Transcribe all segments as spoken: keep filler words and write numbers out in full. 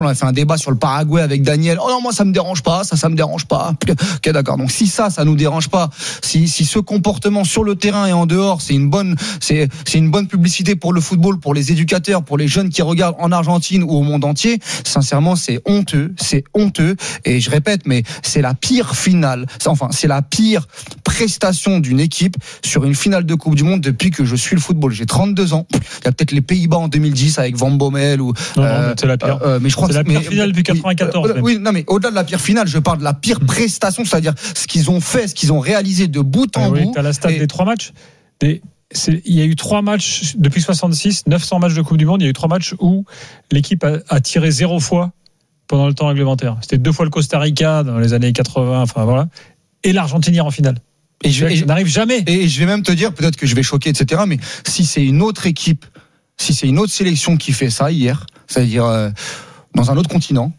On a fait un débat sur le Paraguay avec Daniel. Oh non, moi ça me dérange pas, ça ça me dérange pas. Ok, d'accord. Donc si ça ça nous dérange pas, si si ce comportement sur le terrain et en dehors, c'est une bonne c'est c'est une bonne publicité pour le football, pour les éducateurs, pour les jeunes qui regardent en Argentine ou au monde entier, sincèrement, c'est honteux, c'est honteux et je répète mais c'est la pire finale. Enfin, c'est la pire prestation d'une équipe sur une finale de Coupe du monde depuis que je suis le football. J'ai trente-deux ans. Il y a peut-être les Pays-Bas en deux mille dix avec Van Bommel ou non, euh, non, c'est la pire. Euh, mais je crois c'est la pire mais, finale depuis quatre-vingt-quatorze. Euh, oui, non, mais au-delà de la pire finale, je parle de la pire prestation, c'est-à-dire ce qu'ils ont fait, ce qu'ils ont réalisé de bout en ah, oui, bout. T'as la stat et... des trois matchs. Des... C'est... Il y a eu trois matchs depuis soixante-six, neuf cents matchs de Coupe du Monde. Il y a eu trois matchs où l'équipe a, a tiré zéro fois pendant le temps réglementaire. C'était deux fois le Costa Rica dans les années quatre-vingts, enfin voilà, et l'Argentine hier en finale. Et je, et je n'arrive jamais. Et je vais même te dire, peut-être que je vais choquer, et cetera. Mais si c'est une autre équipe, si c'est une autre sélection qui fait ça hier, c'est-à-dire euh, dans un autre continent,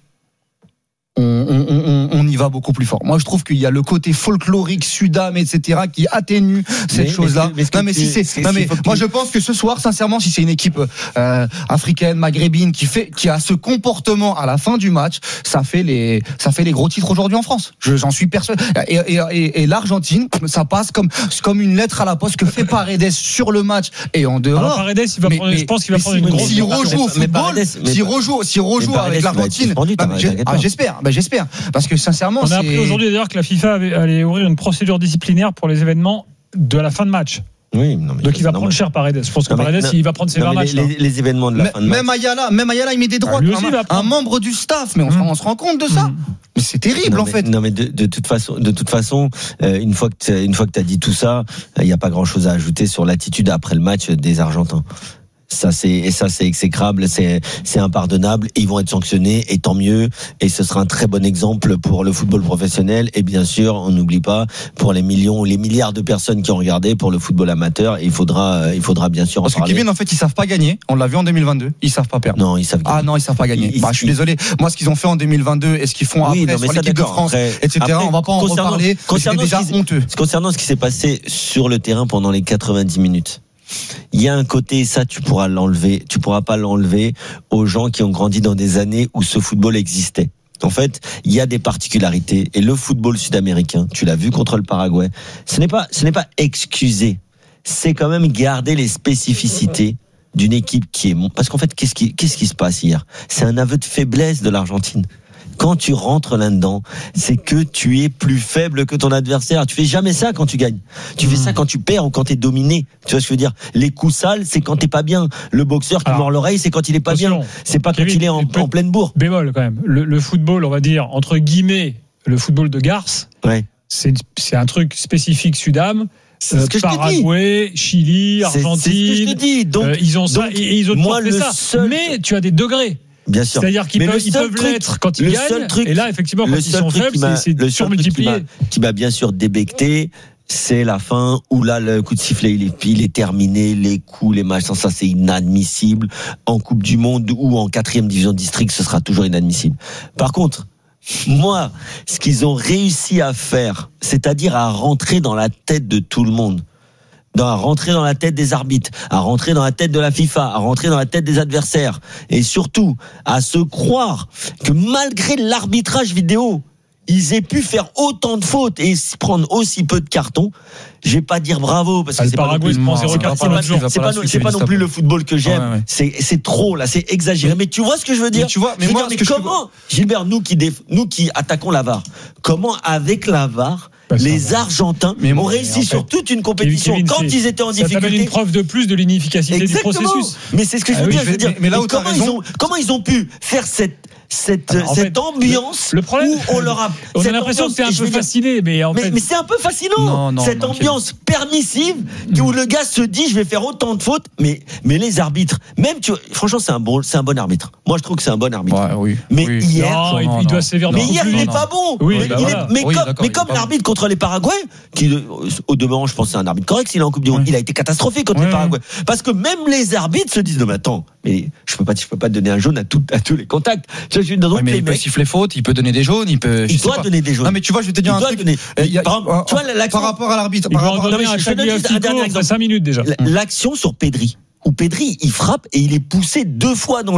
on, on, on, on y va beaucoup plus fort. Moi, je trouve qu'il y a le côté folklorique, Sudam, et cetera, qui atténue cette mais, chose-là. Mais, mais non, mais si c'est, c'est non, mais moi, je pense que ce soir, sincèrement, si c'est une équipe euh, africaine, maghrébine, qui fait, qui a ce comportement à la fin du match, ça fait les, ça fait les gros titres aujourd'hui en France. Je, j'en suis persuadé. Et, et, et, et l'Argentine, ça passe comme, comme une lettre à la poste que fait Paredes sur le match et en dehors. Alors, Paredes, il va mais, prendre, mais, je pense qu'il va prendre une grosse. S'il rejoue au football, s'il rejoue, s'il rejoue avec l'Argentine, j'espère. Ben j'espère, parce que sincèrement, on a c'est... appris aujourd'hui d'ailleurs que la FIFA avait, allait ouvrir une procédure disciplinaire pour les événements de la fin de match. Oui, non, mais donc il va prendre cher Paredes. Je pense que non, Paredes, non, il va prendre ses vingt matchs. Les, les, les événements de la mais, fin de match. Même Ayala, même Ayala, il met des droits. Ah, un, un membre du staff, mais on, mmh. on se rend compte de ça. Mmh. Mais c'est terrible non, en mais, fait. Non mais de, de toute façon, de toute façon, euh, une fois que une fois que t'as dit tout ça, il n'y a pas grand-chose à ajouter sur l'attitude après le match des Argentins. Ça c'est et ça c'est exécrable, c'est c'est impardonnable. Ils vont être sanctionnés et tant mieux. Et ce sera un très bon exemple pour le football professionnel et bien sûr, on n'oublie pas pour les millions ou les milliards de personnes qui ont regardé pour le football amateur. Il faudra il faudra bien sûr en parce parler. Parce que Kevin, en fait, ils savent pas gagner. On l'a vu en deux mille vingt-deux. Ils savent pas perdre. Non, ils savent gagner. Ah non, ils savent pas gagner. Ils, bah, je suis ils... désolé. Moi, ce qu'ils ont fait en deux mille vingt-deux et ce qu'ils font oui, après non, sur l'équipe de France, après, et cetera. Après, on va pas en reparler. C'est déjà honteux. Concernant ce qui s'est passé sur le terrain pendant les quatre-vingt-dix minutes. Il y a un côté, ça tu pourras l'enlever, tu pourras pas l'enlever aux gens qui ont grandi dans des années où ce football existait. En fait, il y a des particularités et le football sud-américain, tu l'as vu contre le Paraguay, ce n'est pas, ce n'est pas excusé, c'est quand même garder les spécificités d'une équipe qui est, parce qu'en fait, qu'est-ce qui, qu'est-ce qui se passe hier? C'est un aveu de faiblesse de l'Argentine. Quand tu rentres là-dedans, c'est que tu es plus faible que ton adversaire. Tu fais jamais ça quand tu gagnes. Tu mmh. fais ça quand tu perds ou quand t'es dominé. Tu vois ce que je veux dire? Les coups sales, c'est quand t'es pas bien. Le boxeur qui mord l'oreille, c'est quand il est pas bien. C'est pas Kevin, quand il est en, en pleine bourre. Bémol quand même. Le, le football, on va dire entre guillemets, le football de garce. Ouais. C'est, c'est un truc spécifique Sudam. C'est ce que Paraguay, je Chili, Argentine. C'est, c'est ce que je te dis. Donc, euh, ils ont ça donc, et ils ont moi, fait le ça. Seul... Mais tu as des degrés. Bien sûr. C'est-à-dire qu'ils peuvent, ils peuvent truc, l'être quand ils gagnent. Truc, et là, effectivement, quand ils sont faibles, c'est, c'est le surmultiplié. Qui m'a, qui m'a bien sûr débecté, c'est la fin où là, le coup de sifflet, il est, il est terminé, les coups, les matchs, ça, c'est inadmissible. En Coupe du Monde ou en quatrième division de district, ce sera toujours inadmissible. Par contre, moi, ce qu'ils ont réussi à faire, c'est-à-dire à rentrer dans la tête de tout le monde, à rentrer dans la tête des arbitres, à rentrer dans la tête de la FIFA, à rentrer dans la tête des adversaires, et surtout à se croire que malgré l'arbitrage vidéo, ils aient pu faire autant de fautes et prendre aussi peu de cartons. Je vais pas dire bravo parce que ah, c'est, pas non, plus, non, c'est, pas, c'est, pas, c'est, pas, c'est, pas, c'est pas non plus le football que j'aime. Ouais, ouais. C'est, c'est trop là, c'est exagéré. Mais tu vois ce que je veux dire? Mais tu vois, mais je veux moi, dire, mais comment, je... Gilbert, nous qui déf... nous qui attaquons la V A R, comment avec la V A R les Argentins mais ont réussi en fait, sur toute une compétition Kevin, quand ils étaient en difficulté. Ça t'amène une preuve de plus de l'inefficacité exactement. Du processus. Mais c'est ce que je veux ah, dire. Oui, je veux dire. Mais, mais là où comment ils ont comment ils ont pu faire cette cette alors, cette fait, ambiance le, le problème, où on leur a on a l'impression que c'est un peu fasciné mais en mais, fait mais c'est un peu fascinant non, non, cette non, ambiance okay. permissive mmh. où le gars se dit je vais faire autant de fautes mais mais les arbitres même tu franchement c'est un bon c'est un bon arbitre moi je trouve que c'est un bon arbitre ouais, oui, mais oui. hier non, il, il doit sévère mais hier il n'est pas bon oui, mais, bah il voilà. est, mais oui, comme mais comme l'arbitre contre les Paraguay qui au demeurant je pense c'est un arbitre correct s'il est en Coupe du Monde il a été catastrophique contre les Paraguay parce que même les arbitres se disent non mais attends mais je peux pas je peux pas donner un jaune à tout à tous les contacts tu vois dans il peut siffler faute, il peut donner des jaunes, il peut. Il doit donner des jaunes. Non mais tu vois, je vais te dire il un truc. Donner, il a, par, tu vois, par rapport à l'arbitre. Il par va rapport en donner un, un dernier exemple. cinq minutes déjà. L'action sur Pedri, où Pedri il frappe et il est poussé deux fois dans le dos.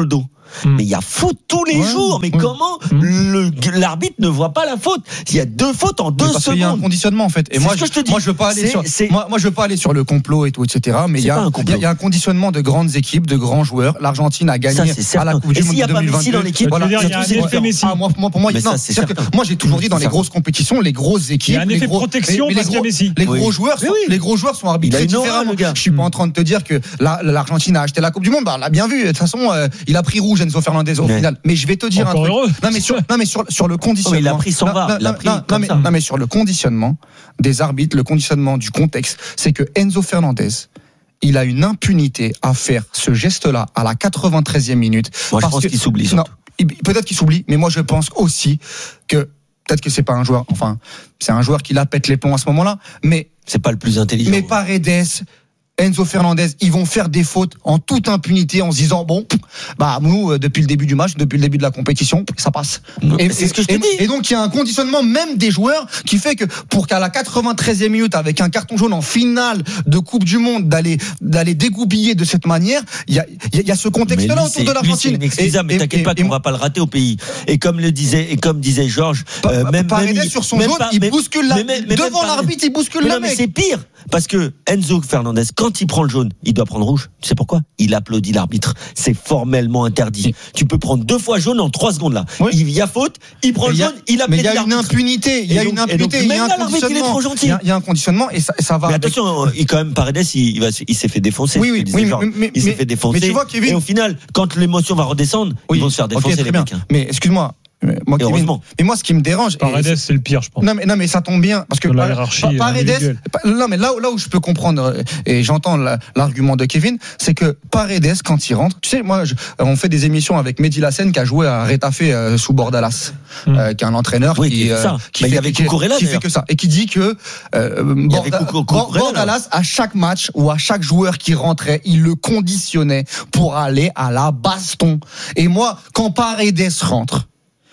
Mmh. Mais il y a faute tous les ouais, jours. Mais mmh. comment mmh. Le, l'arbitre ne voit pas la faute? Il y a deux fautes en deux parce secondes. Il y a un conditionnement en fait. Et c'est moi, je, je, moi, je veux pas aller c'est, sur, c'est... Moi, moi, je veux pas aller sur le complot et tout, et cetera. Mais il y a, il y a un conditionnement de grandes équipes, de grands joueurs. L'Argentine a gagné ça, à la Coupe du Monde deux mille vingt-deux. Dans l'équipe, voilà, dire, il y a un effet Messi. Ah, moi, moi, pour moi, mais non, ça, c'est c'est que moi, j'ai toujours dit dans les grosses compétitions, les grosses équipes, il y a un effet les gros, protection les, parce qu'il y a Messi. Les gros joueurs, les gros joueurs sont arbitrés différemment. Je suis pas en train de te dire que l'Argentine a acheté la Coupe du Monde. On l'a bien vu. De toute façon, il a pris rouge Enzo Fernandez au final. Mais je vais te dire un truc. Non mais sur, non mais sur, sur le conditionnement. Oh, il a pris son V A R. Non, non, non, mais, non mais sur le conditionnement des arbitres, le conditionnement du contexte, c'est que Enzo Fernandez, il a une impunité à faire ce geste-là à la quatre-vingt-treizième minute. Moi, je pense que, qu'il s'oublie. Non, peut-être qu'il s'oublie, mais moi je pense aussi que peut-être que c'est pas un joueur. Enfin, c'est un joueur qui la pète les plombs à ce moment-là, mais c'est pas le plus intelligent. Mais Paredes, Enzo Fernandez, ils vont faire des fautes en toute impunité en se disant bon, bah nous depuis le début du match, depuis le début de la compétition, ça passe. Et, c'est ce que je te et, dis. Et donc il y a un conditionnement même des joueurs qui fait que pour qu'à la quatre-vingt-treizième minute avec un carton jaune en finale de Coupe du Monde d'aller d'aller dégoupiller de cette manière, il y a il y a ce contexte-là lui, autour de l'Argentine. Excusez-moi, mais t'inquiète et, pas qu'on va pas le rater au pays. Et comme le disait et comme disait Georges, euh, même Paredes sur son jaune, pas, il bouscule la, mais, mais, mais devant l'arbitre, il bouscule mais la non, mec. Mais c'est pire parce que Enzo Fernandez quand il prend le jaune, il doit prendre rouge. Tu sais pourquoi? Il applaudit l'arbitre. C'est formellement interdit. Oui. Tu peux prendre deux fois jaune en trois secondes là. Oui. Il y a faute, il prend le jaune, il applaudit l'arbitre. Mais il y a l'arbitre. une impunité. Il y a une impunité. Il y a un conditionnement. Il y a, il y a un conditionnement et ça, ça va. Mais attention, il quand même Paredes, il, il, va, il s'est fait défoncer. Oui, oui, oui, genre, mais, mais, il s'est fait défoncer. Mais tu vois, Kevin. Et au final, quand l'émotion va redescendre, oui. ils vont se faire défoncer okay, les mecs. Mais excuse-moi. Moi, Kevin, mais moi, ce qui me dérange. Paredes, c'est le pire, je pense. Non, mais, non, mais ça tombe bien. Parce que la hiérarchie, Paredes. Non, mais là, là où je peux comprendre, et j'entends la, l'argument de Kevin, c'est que Paredes, quand il rentre, tu sais, moi, je, on fait des émissions avec Mehdi Lassène qui a joué à Retafe euh, sous Bordalas, mm. euh, qui est un entraîneur oui, qui, euh, qui, bah, fait, avait qui, là, qui fait que ça. Et qui dit que euh, Borda, Bordalas, à chaque match ou à chaque joueur qui rentrait, il le conditionnait pour aller à la baston. Et moi, quand Paredes rentre,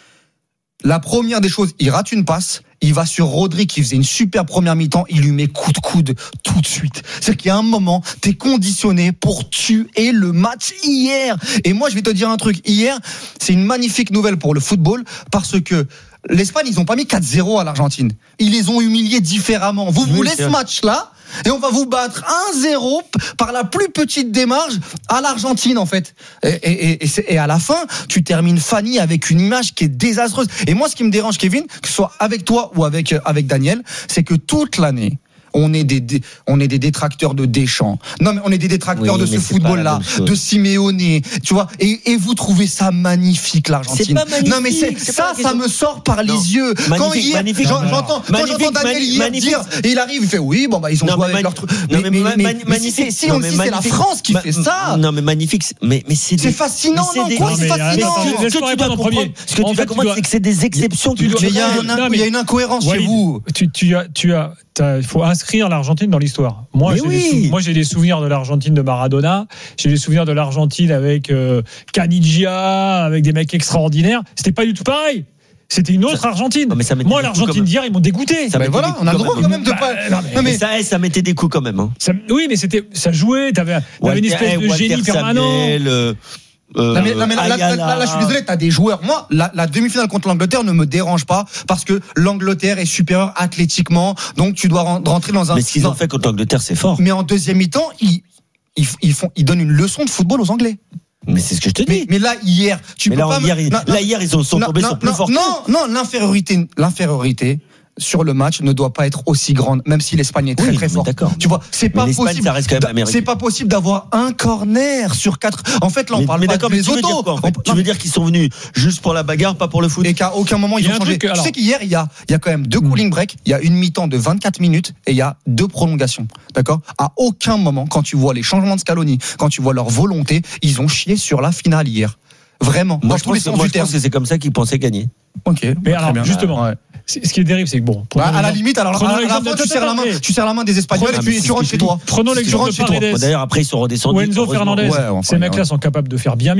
la première des choses, il rate une passe, il va sur Rodri qui faisait une super première mi-temps, il lui met coup de coude tout de suite. C'est qu'il y a un moment, t'es conditionné pour tuer le match hier. Et moi, je vais te dire un truc. Hier, c'est une magnifique nouvelle pour le football parce que l'Espagne, ils ont pas mis quatre zéro à l'Argentine. Ils les ont humiliés différemment. Vous oui, voulez ce match-là ? Et on va vous battre un zéro par la plus petite démarche à l'Argentine, en fait. Et, et, et, et à la fin, tu termines Fanny avec une image qui est désastreuse. Et moi, ce qui me dérange, Kevin, que ce soit avec toi ou avec, avec Daniel, c'est que toute l'année, on est des, des on est des détracteurs de Deschamps. Non mais on est des détracteurs oui, de ce football-là, de Simeone, tu vois. Et, et vous trouvez ça magnifique l'Argentine. C'est pas magnifique. Non mais c'est, c'est ça, ça me sort par non. les yeux. Magnifique, quand hier, magnifique, j'entends, quand magnifique, j'entends Daniel hier magnifique. dire, et il arrive, il fait oui, bon bah ils ont non, joué avec mani- leur truc. Mais, mais, mais, mais, mais magnifique. Si, si, on, si c'est la France qui fait ça. Non mais magnifique. Mais mais c'est c'est fascinant, non quoi, c'est fascinant. Ce que tu dois comprendre, ce que tu dois comprendre, c'est que c'est des exceptions. Mais il y a une incohérence chez vous. Tu as, tu as. Il faut inscrire l'Argentine dans l'histoire. Moi, j'ai, oui. des sou- moi j'ai des souvenirs de l'Argentine de Maradona. J'ai des souvenirs de l'Argentine avec euh, Canigia, avec des mecs extraordinaires. C'était pas du tout pareil. C'était une autre ça, Argentine. Non, moi, l'Argentine d'hier, ils m'ont dégoûté. Ça, ben voilà, on a le droit quand même de bah, pas. Non, mais, non, mais ça, ça mettait des coups quand même. Hein. Ça, oui, mais c'était, ça jouait. T'avais, t'avais une espèce de Walter génie permanent. Samuel, euh... Euh, non mais, non mais là, là, là, là, là, je suis désolé, t'as des joueurs. Moi, la, la demi-finale contre l'Angleterre ne me dérange pas parce que l'Angleterre est supérieure athlétiquement, donc tu dois rentrer dans un. Mais ce qu'ils ont fait contre l'Angleterre, c'est fort. Mais en deuxième mi-temps, ils, ils, ils font, ils donnent une leçon de football aux Anglais. Mais c'est ce que je te dis. Mais, mais là hier, tu mais peux là, pas. Hier, me... non, là hier, ils sont tombés sur plus fort. Non, non, l'infériorité, l'infériorité. Sur le match ne doit pas être aussi grande, même si l'Espagne est très oui, très forte. Tu vois, c'est pas mais possible. Ça reste quand même c'est pas possible d'avoir un corner sur quatre. En fait, là, on mais, parle mais pas d'accord, de les autos. Quoi, en fait, tu veux dire qu'ils sont venus juste pour la bagarre, pas pour le foot? Et qu'à aucun moment ils ont changé. Que, alors... Tu sais qu'hier il y a, il y a quand même deux cooling breaks. Il y a une mi-temps de vingt-quatre minutes et il y a deux prolongations. D'accord? À aucun moment, quand tu vois les changements de Scaloni, quand tu vois leur volonté, ils ont chié sur la finale hier. Vraiment. Moi, je pense, que, moi je pense que c'est comme ça qu'ils pensaient gagner. Ok. Mais alors, bien. justement, ouais. Ce qui est terrible, c'est que bon. Bah, à la limite, alors à la fin, tu serres la main, tu serres la main des Espagnols et puis tu rentres chez toi. Prenons l'exemple de Paredes. D'ailleurs, après ils sont redescendus. Ou Enzo Fernandez. Ces mecs-là sont capables de faire bien mieux.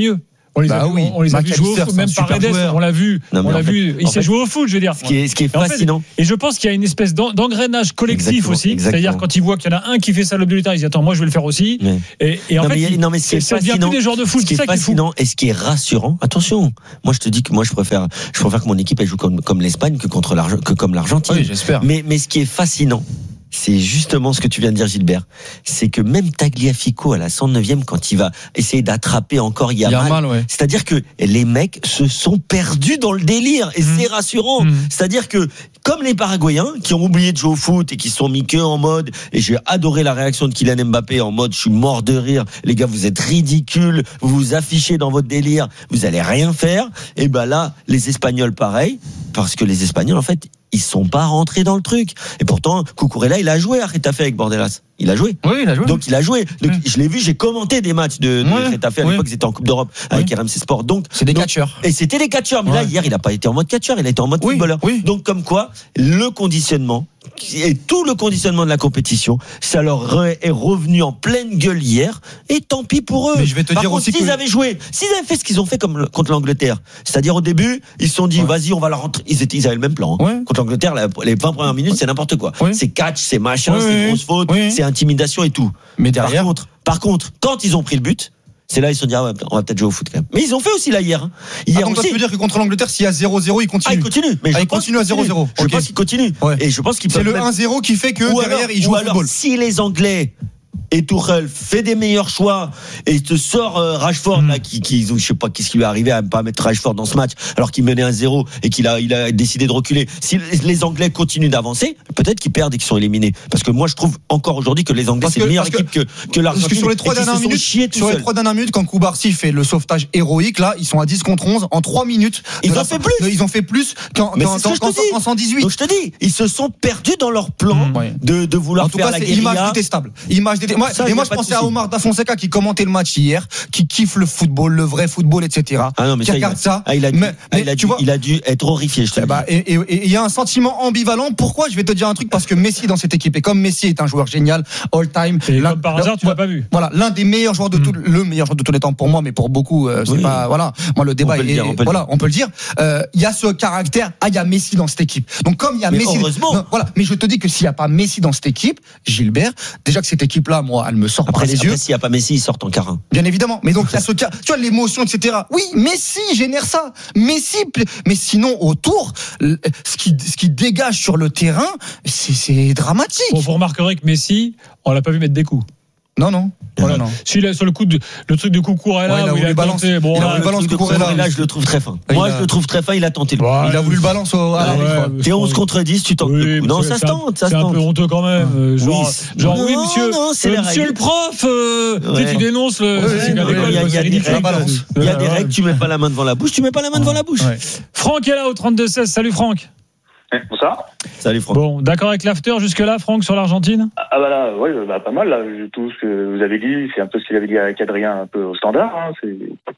On les Bah a, oui. on, on les a vu jouer au McAllister, foot, c'est même un super Paredes, joueur. on l'a vu, Non, mais on l'a en fait- vu, il en s'est fait- joué au foot, je veux dire. Ce qui est, ce qui est En fait, fascinant. Et je pense qu'il y a une espèce d'en- d'engrenage collectif Exactement, aussi. exactement. C'est-à-dire quand il voit qu'il y en a un qui fait ça à l'autre du terrain, il dit attends, moi je vais le faire aussi. Mais- Et, et en non, fait, mais, il y a- il- non, mais ce qui est ça devient fascinant, plus des joueurs de foot. ce qui C'est est ça qui est fou. fascinant et ce qui est rassurant, attention, moi je te dis que moi je préfère, je préfère que mon équipe elle joue comme, comme l'Espagne que contre l'Argentine, que comme l'Argentine. Oui, j'espère. Mais, mais ce qui est fascinant, c'est justement ce que tu viens de dire, Gilbert. C'est que même Tagliafico, à la cent neuvième, quand il va essayer d'attraper encore Yamal, Yamal, ouais. c'est-à-dire que les mecs se sont perdus dans le délire. Et Mmh. c'est rassurant. Mmh. C'est-à-dire que, comme les Paraguayens, qui ont oublié de jouer au foot et qui se sont mis que en mode, et j'ai adoré la réaction de Kylian Mbappé en mode, je suis mort de rire. Les gars, vous êtes ridicules. Vous vous affichez dans votre délire. Vous allez rien faire. Et ben là, les Espagnols, pareil. Parce que les Espagnols, en fait, ils sont pas rentrés dans le truc. Et pourtant, Cucurella, il a joué à Getafe avec Bordelas. Il a joué. Oui, il a joué. Donc il a joué. Donc, Oui. je l'ai vu, j'ai commenté des matchs de, de Ouais. Getafe à Oui. l'époque, c'était en Coupe d'Europe avec Oui. R M C Sport. Donc C'est des donc, catcheurs. et c'était les catcheurs. Mais là, Ouais. hier, il a pas été en mode catcheur, il a été en mode Oui, footballeur. oui. Donc comme quoi, le conditionnement et tout le conditionnement de la compétition, ça leur est revenu en pleine gueule hier. Et tant pis pour eux. Mais je vais te Par dire contre, aussi s'ils que- avaient joué, s'ils avaient fait ce qu'ils ont fait comme le- contre l'Angleterre, c'est-à-dire au début, ils se sont dit, Ouais. vas-y, on va la rentrer. Ils étaient, ils avaient le même plan. hein. Ouais. Contre l'Angleterre, la- les vingt premières minutes, c'est n'importe quoi. Ouais. C'est catch, c'est machin, Ouais, c'est ouais, grosse faute, ouais. c'est intimidation et tout. Mais derrière, Par contre, par contre, quand ils ont pris le but, c'est là ils se sont dit ah ouais, on va peut-être jouer au foot quand même. Mais ils ont fait aussi là hier. hein. Hier attends, toi, aussi. tu veux dire que contre l'Angleterre, s'il y a zéro zéro, il Ah, continue. ils continuent. Mais Ah, je ils pense continuent à qu'ils zéro zéro. Je Ok. pense qu'ils continuent. Ouais. Et je pense qu'ils C'est peuvent le même- un zéro qui fait que ou derrière, alors, ils jouent ou au alors, football. si les Anglais et Tuchel fait des meilleurs choix et te sort euh, Rashford Mm. là qui, qui je sais pas qu'est-ce qui lui est arrivé à ne pas mettre Rashford dans ce match alors qu'il menait un zéro et qu'il a il a décidé de reculer. Si les Anglais continuent d'avancer, peut-être qu'ils perdent et qu'ils sont éliminés. Parce que moi je trouve encore aujourd'hui que les Anglais Parce c'est que- une meilleure parce que- équipe que que Parce l'Argentine. que sur les trois et qu'ils se dernières sont minutes, chiés tout sur les seuls. trois dernières minutes, quand Koubarsi fait le sauvetage héroïque, là, ils sont à dix contre onze en trois minutes. Ils de ont la- fait plus. Ils ont fait plus qu'en Mais qu'en- c'est ce que je te qu'en- dis. qu'en cent dix-huit. Donc je te dis, ils se sont perdus dans leur plan Mm. Ouais. de, de vouloir En tout faire cas, la c'est l'image guérilla. détestable. Image détestable. Moi, Ça, et y a moi, je pas de pensais à souci. Omar Da Fonseca qui commentait le match hier, qui kiffe le football, le vrai football, et cetera. Ah non, mais qui ça, il regarde a, ça. ah, il a dû, mais, ah, mais il a tu dû, vois, il a dû être horrifié, je te eh le bah, dis. et et- et il y a un sentiment ambivalent. Pourquoi? Je vais te dire un truc, parce que Messi dans cette équipe, et comme Messi est un joueur génial, all time. Et l'un- comme par hasard, tu l'as pas vu. Voilà, l'un des meilleurs joueurs de Mm. tout, le meilleur joueur de tous les temps pour moi, mais pour beaucoup, euh, c'est Oui. pas, voilà. Moi, le débat On peut le est, dire, on peut le voilà, on peut le dire. Euh, Il y a ce caractère, ah, il y a Messi dans cette équipe. Donc, comme il y a Mais Messi. heureusement. Non, voilà. Mais je te dis que s'il n'y a pas Messi dans cette équipe, Gilbert, déjà que cette équipe-là, moi, elle me sort Après, par les après, yeux. s'il n'y a pas Messi, ils sortent en carin. Bien évidemment. Mais donc, il y a ce cas, tu vois, l'émotion, et cetera. Oui, Messi génère ça. Messi, pl- mais sinon, autour, le- ce qui, ce qui dégage sur le terrain, c'est, c'est dramatique. Bon, vous remarquerez que Messi, on l'a pas vu mettre des coups. Non, non. Voilà. Non, non. Si là, sur le coup de, le truc de Cucurella, Ouais, il a où il voulu a balancer. tenté, bon, Il a là, voulu balancer. Le truc de Cucurella. Cucurella, je le trouve très fin. Il Moi, a- je le trouve très fin, il a tenté le coup. Ouais, Il a voulu le balance au, à la Ouais, quoi. ouais. T'es onze contre dix, tu tentes Oui, le coup. mais Non, c'est- ça se c'est un- tente, ça se C'est un peu tente. honteux quand même. euh, Genre, Oui, genre non, oui, monsieur, non, c'est euh, les monsieur règles. le prof, euh, tu sais, Ouais. tu dénonces le. Ouais, c'est qu'à ouais, l'école, il y a- c'est il y a des ridicule. règles. balance. Il y a des Ouais, règles, tu mets pas la main devant la bouche, tu mets pas la main devant la bouche. ouais. Franck est là au trente-deux seize. Salut Franck. Bonsoir. Salut Franck. Bon, d'accord avec l'after jusque-là, Franck, sur l'Argentine? Ah bah là, ouais, bah, pas mal là. Tout ce que vous avez dit, c'est un peu ce qu'il avait dit avec Adrien, un peu au standard. Hein, c'est...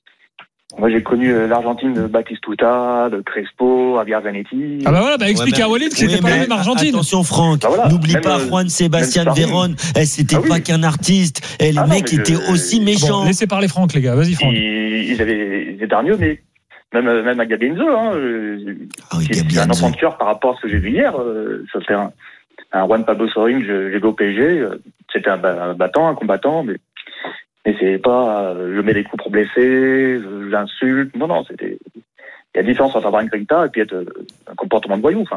Moi, j'ai connu euh, l'Argentine de Batistuta, de Crespo, Javier Zanetti. Ah bah voilà, bah explique Ouais, mais- à Walid que Oui, c'était pas mais la même Argentine. Attention Franck, Bah voilà, n'oublie même, pas euh, Juan Sébastien même Véron. Eh, c'était Ah oui. pas qu'un artiste. Eh, les Ah non, mecs mais étaient je- aussi Bon, méchants. Bon, laissez parler Franck, les gars. Vas-y, Franck. Ils, ils avaient ils étaient hargneux, mais même, même à Gabi Enzo, hein, euh, Ah oui, c'est, Gabi c'est un Enzo. enfant de cœur par rapport à ce que j'ai vu hier. Euh, ça fait un, un Juan Pablo Sorin, je- j'ai vu au P S G. euh, C'était un, ba- un battant, un combattant, mais, mais c'est pas euh, je mets des coups pour blesser, je- j'insulte. Non, non, c'était. Il y a différence entre avoir une grinta et puis être euh, un comportement de voyou. Enfin.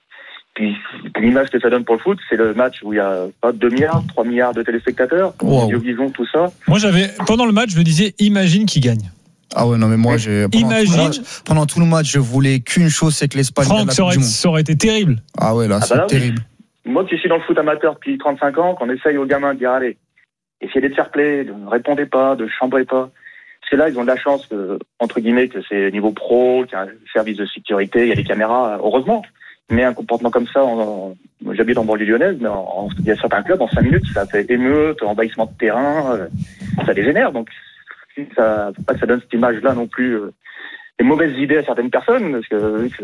Puis, puis l'image que ça donne pour le foot, c'est le match où il y a pas deux milliards, trois milliards de téléspectateurs, Wow. Dieu Guizon, tout ça. Moi, j'avais, pendant le match, je me disais, imagine qui gagne. Ah ouais, non, mais moi, j'ai, pendant, Imagine. tout le match, pendant tout le match, je voulais qu'une chose, c'est que l'Espagne gagne Franck, la ça Coupe aurait, du Monde. ça aurait été terrible. Ah ouais, là, Ah c'est bah là, oui. terrible. Moi qui suis dans le foot amateur depuis trente-cinq ans, qu'on essaye aux gamins de dire allez, essayez d'être fair play, de ne répondez pas, de chambrez pas. Parce que là, ils ont de la chance, que, entre guillemets, que c'est niveau pro, qu'il y a un service de sécurité, il y a des caméras, heureusement. Mais un comportement comme ça, en, en, j'habite en banlieue lyonnaise, mais en, en, il y a certains clubs, en cinq minutes, ça fait émeute, envahissement de terrain, euh, ça dégénère. Donc, ça, faut pas que ça donne cette image-là non plus, euh, des mauvaises idées à certaines personnes, parce que, vu que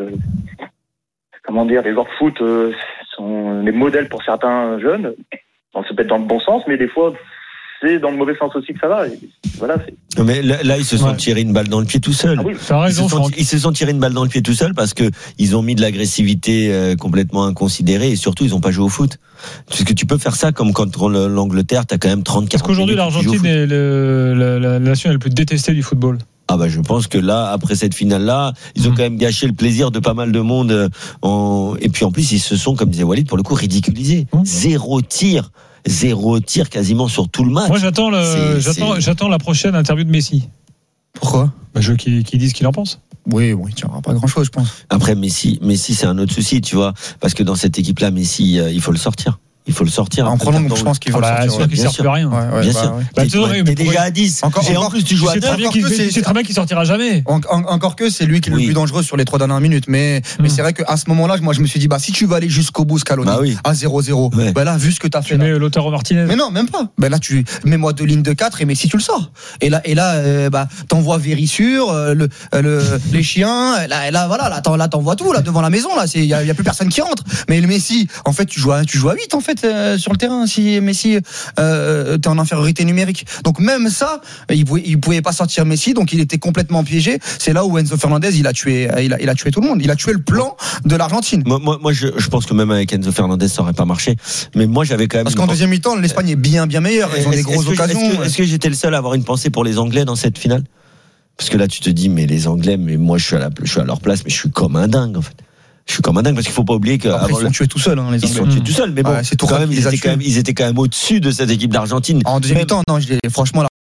comment dire, les joueurs de foot euh, sont des modèles pour certains jeunes. Donc, c'est peut-être dans le bon sens, mais des fois, c'est dans le mauvais sens aussi que ça va. Et voilà, c'est... Mais là, là, ils se sont Ouais. tiré une balle dans le pied tout seuls. Ah oui. T'as Ils raison, se, sont, Franck. ils se sont tiré une balle dans le pied tout seuls parce que ils ont mis de l'agressivité euh, complètement inconsidérée et surtout ils ont pas joué au foot. Parce que tu peux faire ça comme contre le- l'Angleterre, t'as quand même trente Parce quarante qu'aujourd'hui, minutes où tu joues au l'Argentine foot. est le- la, la- la nation la plus détestée du football. Ah bah je pense que là, après cette finale-là, ils ont Mm. quand même gâché le plaisir de pas mal de monde. euh, En... Et puis en plus, ils se sont, comme disait Walid, pour le coup, ridiculisés. Mm. Zéro tir, zéro tir quasiment sur tout le match. Moi, j'attends, le, C'est- j'attends, c'est- j'attends la prochaine interview de Messi. Pourquoi? Bah, je veux qu'il, qu'il dise ce qu'il en pense. Oui, oui, il n'y aura pas grand-chose, je pense. Après Messi, Messi c'est un autre souci, tu vois, parce que dans cette équipe-là, Messi, euh, il faut le sortir. Il faut le sortir. En Après, prolongue, t'attends- je pense qu'il faut Ah bah, le sûr sortir. qu'il bien sert sûr. plus à rien. Ouais, ouais, Bien bah, sûr. ouais. Bah, T'es, tu vois, t'es mais déjà pourquoi- à dix. Encore- Et en encore- plus, tu joues Tu à sais très neuf. bien qu'il, que c'est- tu sais très bien qu'il sortira jamais. En- en- encore que c'est lui qui est le Oui. plus dangereux sur les trois dernières minutes. Mais, mais Mm. c'est vrai qu'à ce moment-là, moi, je me suis dit, bah, si tu veux aller jusqu'au bout, Scaloni, Bah oui. à zéro zéro, Ouais. bah là, vu ce que tu as Tu fait là. mets Lautaro Martinez. Mais non, même pas. Ben là, tu mets-moi deux lignes de quatre et Messi, tu le sors. Et là, et là, euh, bah, t'envoies Vérissure, euh, le, euh, le, les chiens. Là, là, voilà, là, t'en- là, t'envoies tout là devant la maison. Là, c'est, il y a, y a plus personne qui rentre. Mais le Messi, en fait, tu joues à, tu joues à huit en fait euh, sur le terrain. Si Messi, euh, t'es en infériorité numérique. Donc même ça, il pouvait, il pouvait pas sortir Messi, donc il était complètement piégé. C'est là où Enzo Fernandez, il a tué, il a, il a tué tout le monde. Il a tué le plan de l'Argentine. Moi, moi, moi, je, je pense que même avec Enzo Fernandez, ça aurait pas marché. Mais moi, j'avais quand même. Parce une qu'en pen- deuxième mi-temps, l'Espagne est bien, bien meilleure. Ils ont des Est-ce- grosses est-ce que- occasions. Est-ce que, est-ce que j'étais le seul à avoir une pensée pour les Anglais dans cette finale? Parce que là, tu te dis, mais les Anglais, mais moi, je suis à, la, je suis à leur place, mais je suis comme un dingue, en fait. Je suis comme un dingue parce qu'il faut pas oublier que Après, avant ils le- sont tués tout seuls, hein, les ils Anglais. sont tués tout seuls, mais bon, Ouais, c'est tout quand même, qui ils les a étaient quand tués. même, ils étaient quand même au-dessus de cette équipe d'Argentine. En deuxième Même- mi-temps, non, je l'ai- franchement, là.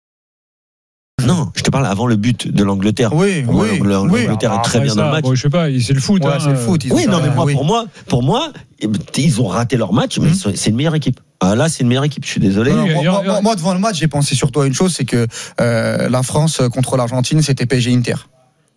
Non, je te parle avant le but de l'Angleterre. Oui, Pour moi, oui, l'Angl- oui. l'Angleterre est très Après bien ça, dans le match. bon, je sais pas, c'est le foot. Ouais, hein, c'est le foot. ils Oui, ont non, ça, mais moi, oui. pour moi, pour moi, ils ont raté leur match, mais Mhm. ils sont- c'est une meilleure équipe. Ah, là, c'est une meilleure équipe. Je suis désolé. Non, non, Oui, moi, il y a- moi- il y a- moi, devant le match, j'ai pensé surtout à une chose, c'est que euh, la France contre l'Argentine, c'était P S G Inter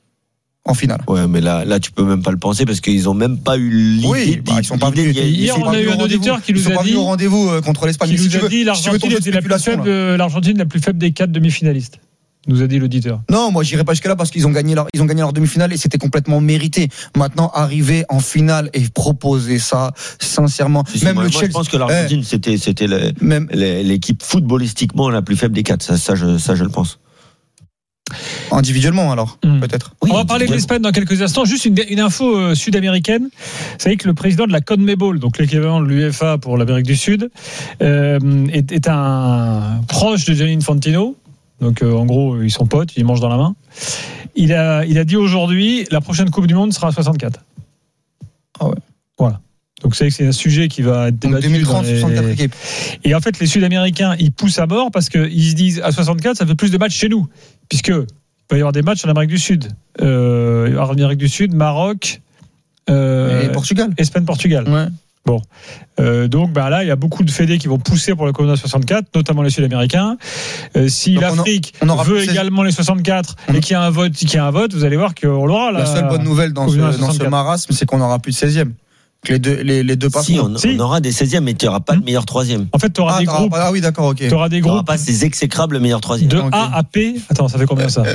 en finale. Ouais, mais là, là, tu peux même pas le penser parce qu'ils ont même pas eu l'idée. Oui, bah, ils sont pas l'idée venus. d'y aller. Ils Hier, sont on pas a eu venus un au rendez-vous. auditeur qui Ils nous sont a pas dit- venus au rendez-vous euh, contre l'Espagne. Qui Mais si nous tu a veux- dit si tu veux ton l'Argentine jeu de était la plus spéculation, faible, là. de- l'Argentine la plus faible des quatre demi-finalistes. Nous a dit l'auditeur. Non, moi j'irai pas jusque là parce qu'ils ont gagné leur ils ont gagné leur demi-finale et c'était complètement mérité. Maintenant arriver en finale et proposer ça sincèrement, Si, si, même moi, le moi, Chelsea, je pense que l'Argentine, c'était, c'était le- même le- l'équipe footballistiquement la plus faible des quatre. Ça, ça, je, ça, je le pense. individuellement alors Hmm. peut-être. Oui, On va parler de individuellement. l'Espagne dans quelques instants. Juste une, une info euh, sud-américaine. Vous savez que le président de la CONMEBOL, donc l'équivalent de l'UEFA pour l'Amérique du Sud, euh, est, est un proche de Gianni Infantino. Donc euh, en gros, ils sont potes, ils mangent dans la main. Il a, il a dit aujourd'hui, la prochaine Coupe du Monde sera à soixante-quatre. Ah ouais. Voilà. Donc c'est c'est un sujet qui va être Donc débattu. deux mille trente, dans les- soixante-quatre équipes. Et en fait, les Sud-Américains, ils poussent à mort parce qu'ils se disent à soixante-quatre, ça fait plus de matchs chez nous. Puisque il va y avoir des matchs en Amérique du Sud. Euh, en Amérique du Sud, Maroc, euh, Et Portugal. Espagne, Portugal. Ouais. Euh, donc bah là, il y a beaucoup de fédés qui vont pousser pour le Coupe du Monde soixante-quatre, notamment les Sud-Américains. Euh, si Donc on a- l'Afrique on aura veut plus de seize également les soixante-quatre On- et qu'il y a un vote, qu'il y a un vote, vous allez voir qu'on l'aura là. La seule bonne nouvelle dans Coupe ce, du Monde dans ce soixante-quatre. marasme, c'est qu'on n'aura plus de seizième. Que les deux, les, les deux Si, passeront. on, Si. on aura des seizièmes, mais tu n'auras pas Hmm. le meilleur troisième. En fait, tu auras Ah, des t'auras groupes, pas- ah oui, d'accord, ok. tu auras des Tu n'auras groupes pas ces exécrables meilleurs troisièmes. de Ok. A à P. Attends, ça fait combien ça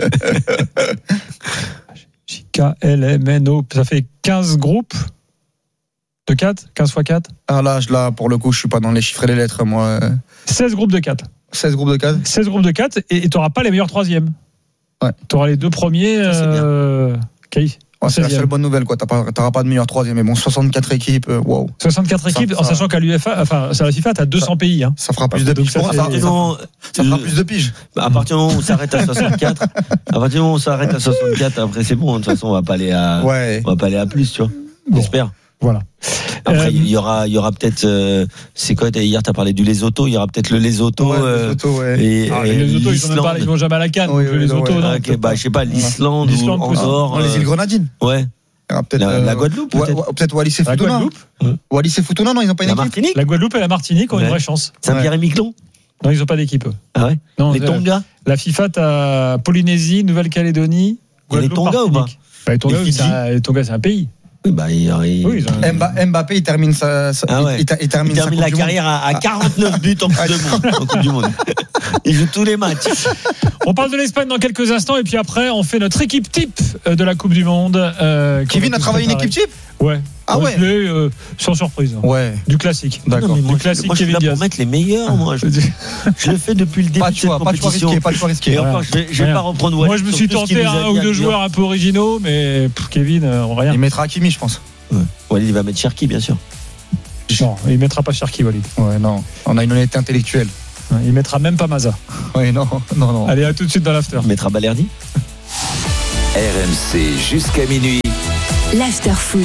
J K L M N O, ça fait quinze groupes de quatre, quinze fois quatre, Ah là, je- là, pour le coup, je suis pas dans les chiffres et les lettres, moi. Euh, seize groupes de quatre. seize groupes de quatre. seize groupes de quatre et tu n'auras pas les meilleurs troisièmes. Ouais. Tu auras les deux premiers. Ça, c'est bien. euh, quali- Ouais, c'est la seizième. seule bonne nouvelle, quoi. T'as pas- T'auras pas de meilleur troisième. Mais bon, soixante-quatre équipes, euh, wow. soixante-quatre Ça- équipes, en ça- sachant qu'à l'UEFA, enfin, à la FIFA, tu as deux cents pays. Hein. Ça fera plus de Donc piges. ça pour- fait- Ça, À partir du ça- moment- ça fera euh, plus de piges. à partir du moment où on s'arrête à soixante-quatre, à partir du moment où on s'arrête à soixante-quatre, après c'est bon. De toute façon, on va pas aller à, Ouais. on va pas aller à plus, tu vois. Bon. J'espère. Voilà. Après, Euh, il y aura, il y aura peut-être. euh, c'est quoi t'as- hier, t'as parlé du Lesotho. Il y aura peut-être le Lesotho. Ouais, euh, les autos, ouais. et, Ah, et les autos, ils, sont même l'Islande. pas, ils vont jamais à la canne. Oui, donc oui, les non, autos, ouais. non. Ah, ok, bah, je sais pas, l'Islande L'Islande, ou Andorre, Dans les euh, îles Grenadines. Ouais. Il y aura peut-être. La, euh, la Guadeloupe, ouais, peut-être. ouais, peut-être Wallis et La Futuna. Guadeloupe, Wallis et Futuna, non, ils n'ont pas une La équipe. Martinique. la Guadeloupe et la Martinique ont une Ouais. vraie chance. Saint-Pierre et Miquelon. Non, ils n'ont pas d'équipe. eux. Ah ouais. Non, Les euh, Tonga. La FIFA, t'as Polynésie, Nouvelle-Calédonie. Il y a les Guadeloupe, Tonga ou pas Martinique. Bah, les Tonga, Les oui, Fidji. c'est un- les Tonga, c'est un pays. Oui, bah, il, il- Oui, ils ont- Mba- Mbappé, il termine sa, sa- Ah ouais. il, il- il termine, il sa termine Coupe la du carrière à, à quarante-neuf buts en Coupe du Monde. En Coupe du Monde. Il joue tous les matchs. On parle de l'Espagne dans quelques instants et puis après, on fait notre équipe type euh, de la Coupe du Monde. euh, Monde. qu'on Kevin va a tous travaillé une préparer. équipe type. Ouais. Ah ouais. Euh, sans surprise. Ouais. Du classique. D'accord. Non, mais moi, Du classique moi, je suis Kevin là Diaz. pour mettre les meilleurs, moi. Je, je le fais depuis le début Pas de de cette choix, pas de choix compétition. risqué, pas de choix risqué. Et encore, je vais, je vais Rien. pas reprendre Moi, Walid je me sur suis tout ce qu'il tenté nous a un dit ou à deux Lyon. joueurs un peu originaux, mais pff, Kevin, euh, rien. Il mettra Hakimi, je pense. Ouais. Walid, il va mettre Cherki, bien sûr. Non, il mettra pas Cherki, Walid. Ouais, non. On a une honnêteté intellectuelle. Il mettra même pas Maza. Ouais, non, non, non. Allez, à tout de suite dans l'after. Il mettra Balerdi. R M C jusqu'à minuit. L'after-foot.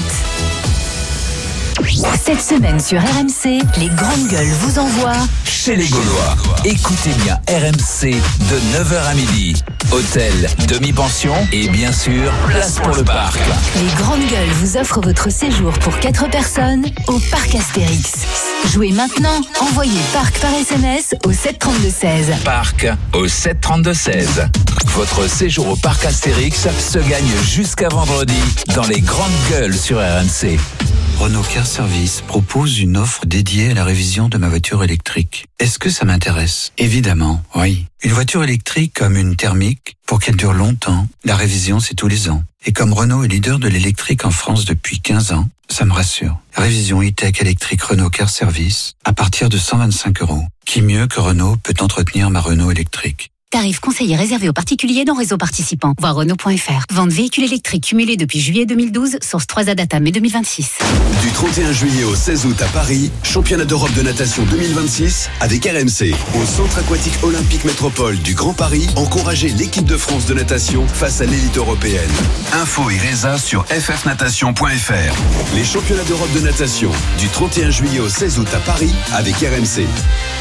Cette semaine sur R M C, les grandes gueules vous envoient Chez les Gaulois. Écoutez bien R M C de neuf heures à midi. Hôtel, demi-pension et bien sûr, place pour le parc. Les grandes gueules vous offrent votre séjour pour quatre personnes au parc Astérix. Jouez maintenant, envoyez parc par S M S au sept trente-deux seize. Parc au sept trente-deux seize. Votre séjour au parc Astérix se gagne jusqu'à vendredi dans les grandes gueules sur R M C. Renault Car Service propose une offre dédiée à la révision de ma voiture électrique. Est-ce que ça m'intéresse ? Évidemment, oui. Une voiture électrique comme une thermique, pour qu'elle dure longtemps, la révision c'est tous les ans. Et comme Renault est leader de l'électrique en France depuis quinze ans, ça me rassure. Révision e-tech électrique Renault Car Service à partir de cent vingt-cinq euros. Qui mieux que Renault peut entretenir ma Renault électrique ? Tarif conseillé réservé aux particuliers dans réseau participant. Voir Renault point F R. Vente véhicule électrique cumulé depuis juillet deux mille douze. Source trois A Data mai deux mille vingt-six. Du trente et un juillet au seize août à Paris, championnat d'Europe de natation deux mille vingt-six avec R M C. Au Centre aquatique olympique métropole du Grand Paris, encouragez l'équipe de France de natation face à l'élite européenne. Info et résa sur f f natation point f r. Les championnats d'Europe de natation du trente et un juillet au seize août à Paris avec R M C.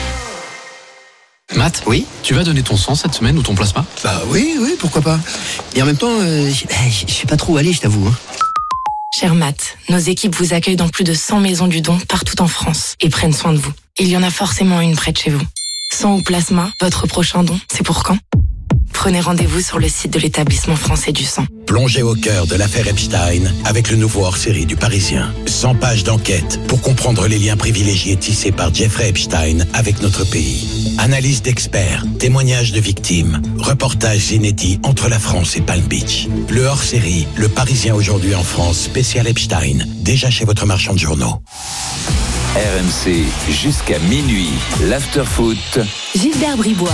Matt, oui, tu vas donner ton sang cette semaine ou ton plasma ? Bah oui, oui, pourquoi pas. Et en même temps, euh, je sais pas trop où aller, je t'avoue. Hein. Cher Matt, nos équipes vous accueillent dans plus de cent maisons du don partout en France et prennent soin de vous. Il y en a forcément une près de chez vous. Sang ou plasma, votre prochain don, c'est pour quand ? Prenez rendez-vous sur le site de l'établissement français du sang. Plongez au cœur de l'affaire Epstein avec le nouveau hors-série du Parisien. cent pages d'enquête pour comprendre les liens privilégiés tissés par Jeffrey Epstein avec notre pays. Analyse d'experts, témoignages de victimes, reportages inédits entre la France et Palm Beach. Le hors-série, le Parisien aujourd'hui en France, spécial Epstein, déjà chez votre marchand de journaux. R M C jusqu'à minuit. L'after-foot. Gilbert Bribois.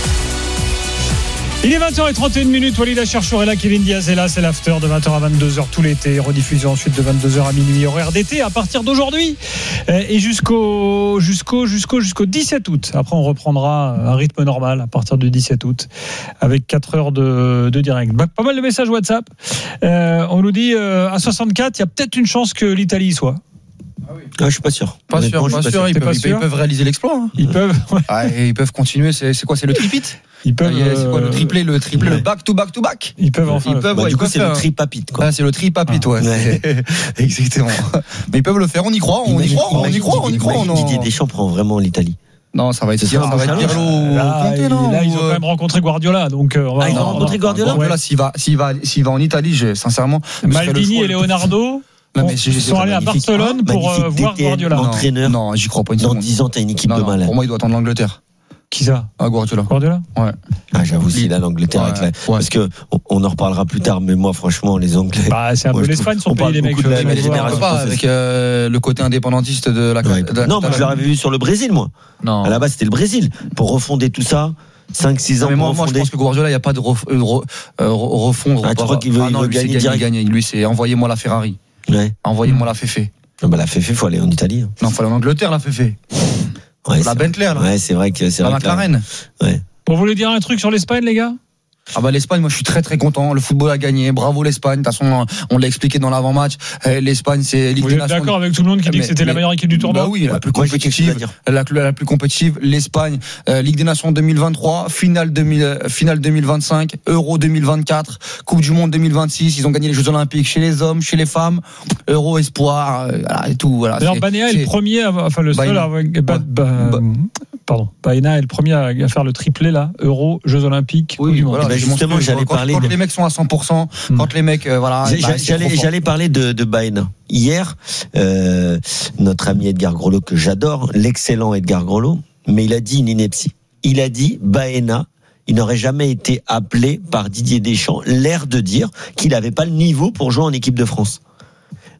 Il est vingt heures trente et une minutes, Walid Acharchour est là, Kevin Diaz est là, c'est l'after de vingt heures à vingt-deux heures tout l'été, rediffusion ensuite de vingt-deux heures à minuit, horaire d'été à partir d'aujourd'hui et jusqu'au jusqu'au jusqu'au jusqu'au dix-sept août. Après on reprendra un rythme normal à partir du dix-sept août avec quatre heures de, de direct. Pas mal de messages WhatsApp. Euh, on nous dit euh, à soixante-quatre, il y a peut-être une chance que l'Italie y soit. Ah oui. Ah, je suis pas sûr. Pas sûr, pas, pas sûr. Ils, peuvent, sûr ils peuvent réaliser l'exploit. Hein. Ils peuvent. Ouais. Ah, et ils peuvent continuer. C'est, c'est quoi ? C'est le tripit. Ils peuvent. Ah, c'est quoi le triplé, le triplé, ouais. Le back to back to back. Ils peuvent enfin. Ils peuvent. Bah, ouais, du ils coup, peuvent c'est faire. le tripapite, quoi. Ah, c'est le tripapite, ah, ouais. ouais. Exactement. Mais ils peuvent le faire. On y croit. On y croit. On y croit. On y croit. On Didier Deschamps prend vraiment l'Italie. Non, ça va être ça, ça va être Pirlo ou Conte, non ? Là, ils ont quand même rencontré Guardiola, donc. Euh, on va, ah, ils ont on rencontré Guardiola. Guardiola, s'il va, s'il va, s'il va en Italie, j'ai sincèrement. Maldini et Leonardo. Non, mais ils sont allés à Barcelone pour euh, voir Guardiola. Entraîneur. Non, j'y crois pas une Dans seconde. dix ans, t'as une équipe non, de non, malades. Pour moi, il doit attendre l'Angleterre. Qui ça ? Ah, Guardiola. Guardiola ? Ouais. Ah, j'avoue, s'il a l'Angleterre ouais, avec la... ouais. Parce que on en reparlera plus tard, mais moi, franchement, les Anglais. Bah, c'est un moi, peu l'Espagne, son pays, les mecs. De la mais génération pas avec euh, le côté indépendantiste de la. Ouais. De la non, moi, je l'avais vu sur le Brésil, moi. Non. À la base, c'était le Brésil. Pour refonder tout ça. cinq six ans mais moi, pour moi je pense que Guardiola, il n'y a pas de ref, euh, re, euh, refondre. Ah, tu crois qu'il veut, ah, non, il veut gagner direct. Gagner. Lui, c'est envoyez-moi la Ferrari. Ouais. Envoyez-moi la Féfé. Ah bah, la Féfé, faut aller en Italie. Hein. Non, faut aller en Angleterre, la Féfé. Ouais, la Bentley, là. Ouais, c'est vrai que c'est la vrai. McLaren. Ouais. Vous voulez dire un truc sur l'Espagne, les gars ? Ah bah l'Espagne, moi je suis très très content. Le football a gagné. Bravo l'Espagne. De toute façon, on l'a expliqué dans l'avant-match. L'Espagne, c'est Ligue des Nations. Vous êtes d'accord avec tout le monde qui dit mais, que c'était mais, la meilleure équipe du tournoi ? Bah oui, la ouais, plus moi, compétitive. La, la plus compétitive, l'Espagne. Euh, Ligue des Nations deux mille vingt-trois, finale deux mille, finale deux mille vingt-cinq, Euro deux mille vingt-quatre, Coupe du Monde deux mille vingt-six. Ils ont gagné les Jeux Olympiques chez les hommes, chez les femmes. Euro espoir, euh, voilà, et tout. Voilà. Alors Baena est le premier, à, enfin le seul, à, bah, bah, bah, pardon, Baena est le premier à faire le triplé là, Euro, Jeux Olympiques. Oui, Coupe du voilà, Monde. Bah, justement, j'allais quand, parler quand de... les mecs sont à cent pour cent, hmm. quand les mecs euh, voilà, bah, j'allais, j'allais parler de, de Baena. Hier, euh, notre ami Edgar Grolot que j'adore, l'excellent Edgar Grolot, mais il a dit une ineptie. Il a dit Baena, il n'aurait jamais été appelé par Didier Deschamps, l'air de dire qu'il n'avait pas le niveau pour jouer en équipe de France.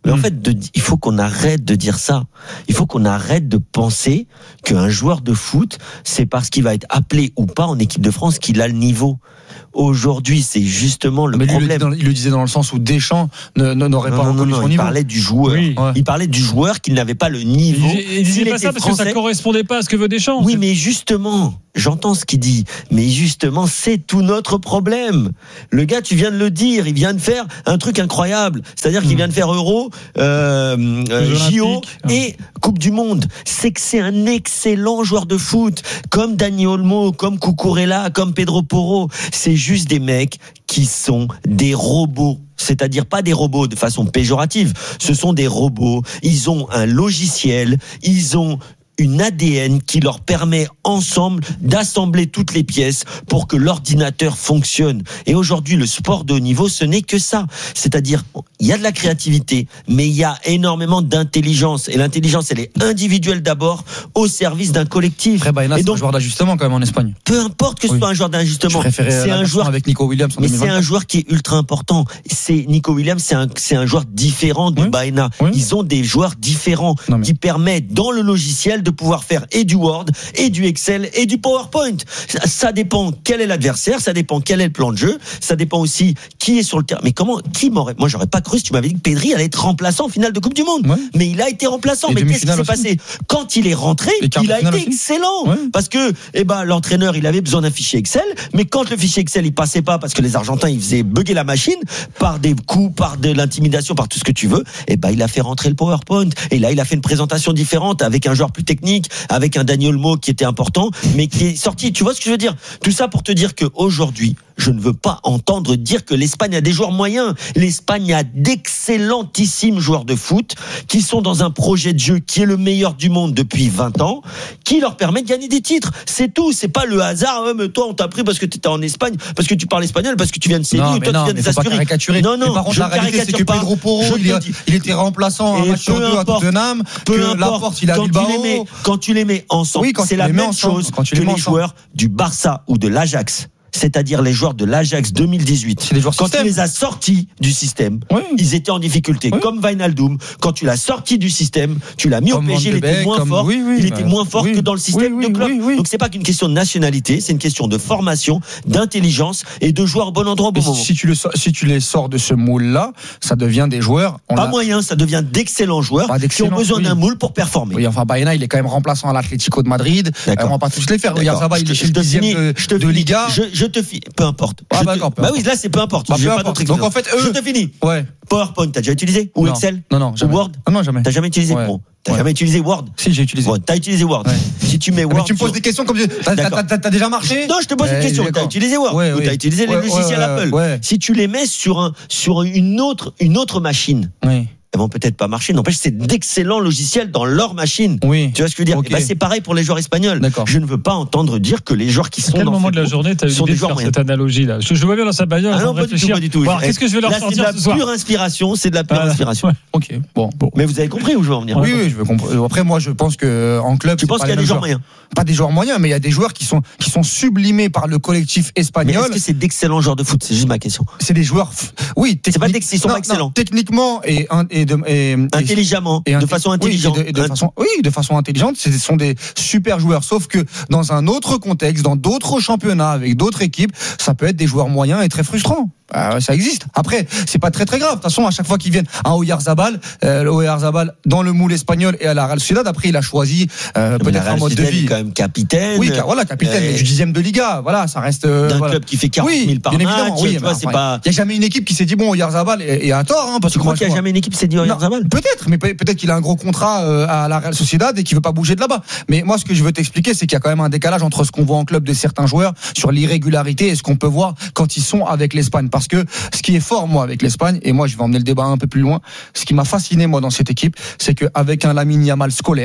Mais en fait, de, il faut qu'on arrête de dire ça. Il faut qu'on arrête de penser qu'un joueur de foot, c'est parce qu'il va être appelé ou pas en équipe de France qu'il a le niveau. Aujourd'hui, c'est justement le mais lui, problème. Il le, il le disait dans le sens où Deschamps ne, ne, n'aurait non, pas non, reconnu non, son il niveau. Il parlait du joueur. Oui. Ouais. Il parlait du joueur qui n'avait pas le niveau. Il, il disait pas ça parce français, que ça correspondait pas à ce que veut Deschamps. Oui, mais justement, j'entends ce qu'il dit. Mais justement, c'est tout notre problème. Le gars, tu viens de le dire, il vient de faire un truc incroyable. C'est-à-dire qu'il vient de faire Euro, euh, euh, J O et Coupe du Monde. C'est que c'est un excellent joueur de foot. Comme Dani Olmo, comme Cucurella, comme Pedro Porro. C'est juste des mecs qui sont des robots. C'est-à-dire pas des robots de façon péjorative. Ce sont des robots. Ils ont un logiciel. Ils ont une A D N qui leur permet ensemble d'assembler toutes les pièces pour que l'ordinateur fonctionne. Et aujourd'hui, le sport de haut niveau, ce n'est que ça. C'est-à-dire, il y a de la créativité, mais il y a énormément d'intelligence. Et l'intelligence, elle est individuelle d'abord, au service d'un collectif. Après, Baena, et c'est donc, un joueur d'ajustement quand même en Espagne. Peu importe que ce oui. soit un joueur d'ajustement. C'est un joueur avec Nico Williams. En mais c'est un joueur qui est ultra important. C'est Nico Williams, c'est un, c'est un joueur différent de oui. Baena. Oui. Ils ont des joueurs différents non, mais... qui permettent dans le logiciel de pouvoir faire et du Word, et du Excel, et du PowerPoint. Ça dépend quel est l'adversaire, ça dépend quel est le plan de jeu, ça dépend aussi qui est sur le terrain. Mais comment, qui m'aurait, moi j'aurais pas cru si tu m'avais dit que Pedri allait être remplaçant en finale de Coupe du Monde. Ouais. Mais il a été remplaçant. Et mais qu'est-ce qui s'est aussi. passé? Quand il est rentré, il a été aussi. excellent. Ouais. Parce que, eh ben, l'entraîneur, il avait besoin d'un fichier Excel, mais quand le fichier Excel, il passait pas parce que les Argentins, ils faisaient bugger la machine par des coups, par de l'intimidation, par tout ce que tu veux, eh ben, il a fait rentrer le PowerPoint. Et là, il a fait une présentation différente avec un joueur plus technique, avec un Dani Olmo qui était important, mais qui est sorti. Tu vois ce que je veux dire? Tout ça pour te dire qu'aujourd'hui, je ne veux pas entendre dire que l'Espagne a des joueurs moyens. L'Espagne a d'excellentissimes joueurs de foot qui sont dans un projet de jeu qui est le meilleur du monde depuis vingt ans, qui leur permet de gagner des titres. C'est tout. C'est pas le hasard. Ouais, mais toi, on t'a pris parce que tu étais en Espagne, parce que tu parles espagnol, parce que tu viens de Séville, ou toi, non, tu viens de Sassuri. Non, non, mais par contre, je la réalité, c'est que Pedro Porro, il, il était remplaçant un match sur deux à Tottenham, que Laporte, il a Bilbao. Quand tu les mets ensemble, oui, c'est la même chose que les joueurs du Barça ou de l'Ajax. C'est-à-dire les joueurs de l'Ajax deux mille dix-huit. C'est des joueurs quand système. tu les as sortis du système, oui. ils étaient en difficulté. Oui. Comme Wijnaldum, quand tu l'as sorti du système, tu l'as mis comme au P S G, il était moins comme... fort. Oui, oui, il bah... était moins fort oui. que dans le système oui, oui, de club. Oui, oui. Donc c'est pas qu'une question de nationalité, c'est une question de formation, d'intelligence et de joueurs au bon endroit au bon moment. Si tu, le, si tu les sors de ce moule-là, ça devient des joueurs. Pas l'a... moyen, ça devient d'excellents joueurs qui ont besoin oui. d'un moule pour performer. Oui, enfin Baena, il est quand même remplaçant à l'Atlético de Madrid. On va pas tous les faire. Regarde, ça va, il est chez le dixième de Liga. Je te fie. Peu importe. Ah, je bah, te... peu bah oui, là c'est peu importe. Bah, J'ai peu pas importe. Donc en fait, eux... je te finis. Ouais. PowerPoint, t'as déjà utilisé ou non. Excel? Non, non, jamais. Ou Word? Non, non, jamais. T'as jamais utilisé Pro? Ouais. T'as ouais. jamais utilisé Word? Si, j'ai utilisé. Bon, t'as utilisé Word. Ouais. Si tu mets Word. Mais tu me poses sur... des questions comme t'as, t'as, t'as, t'as déjà marché? Non, je te pose une question. T'as utilisé Word ouais, ou ouais. t'as utilisé ouais, les logiciels ouais, Apple? Ouais. Si tu les mets sur un sur une autre une autre machine. Oui. Elles vont peut-être pas marcher. N'empêche, c'est d'excellents logiciels dans leur machine. Oui. Tu vois ce que je veux dire? Okay. Bah, c'est pareil pour les joueurs espagnols. D'accord. Je ne veux pas entendre dire que les joueurs qui sont à quel dans moment de la journée t'as eu l'idée de faire moyens. cette analogie-là? Je, je vois bien dans sa bagnole. Ah non, pas du tout, pas du tout. Alors, qu'est-ce que je vais leur Là, sortir ce soir? C'est de la pure inspiration. C'est de la pure ah, inspiration. Ouais. Ok. Bon, bon. Mais vous avez compris où je veux en venir? Oui, oui, je veux comprendre. Après, moi, je pense que en club, tu penses qu'il y a des joueurs moyens? Pas des joueurs moyens, mais il y a des joueurs qui sont qui sont sublimés par le collectif espagnol. Mais est-ce que c'est d'excellents joueurs de foot? C'est juste ma question. C'est des joueurs. Oui. C'est pas d'ex... Ils sont non, pas excellents. Non, techniquement et et de et, intelligemment, et, de façon intelligente. Oui, de, de façon, oui, de façon intelligente. Ce sont des super joueurs. Sauf que dans un autre contexte, dans d'autres championnats, avec d'autres équipes, ça peut être des joueurs moyens et très frustrants. Euh, ça existe. Après, c'est pas très très grave. De toute façon, à chaque fois qu'ils viennent à Oyarzabal, euh, le Oyarzabal dans le moule espagnol et à la Real Sociedad, après il a choisi euh, peut-être un mode de vie. Quand même capitaine. Oui, voilà, capitaine euh, du dixième de Liga. Voilà, ça reste euh, d'un voilà. club qui fait quarante mille oui, par bien match. Évidemment, oui, tu vois, enfin, c'est pas. Il y a jamais une équipe qui s'est dit bon Oyarzabal et, et à tort. Hein, parce tu que crois moi, qu'il y a jamais une équipe qui s'est dit Oyarzabal? Peut-être, mais peut-être qu'il a un gros contrat euh, à la Real Sociedad et qu'il veut pas bouger de là-bas. Mais moi, ce que je veux t'expliquer, c'est qu'il y a quand même un décalage entre ce qu'on voit en club de certains joueurs sur l'irrégularité et ce qu'on peut voir quand ils sont avec l'Espagne. Parce que ce qui est fort, moi, avec l'Espagne, et moi, je vais emmener le débat un peu plus loin, ce qui m'a fasciné, moi, dans cette équipe, c'est qu'avec un Lamine Yamal scolaire,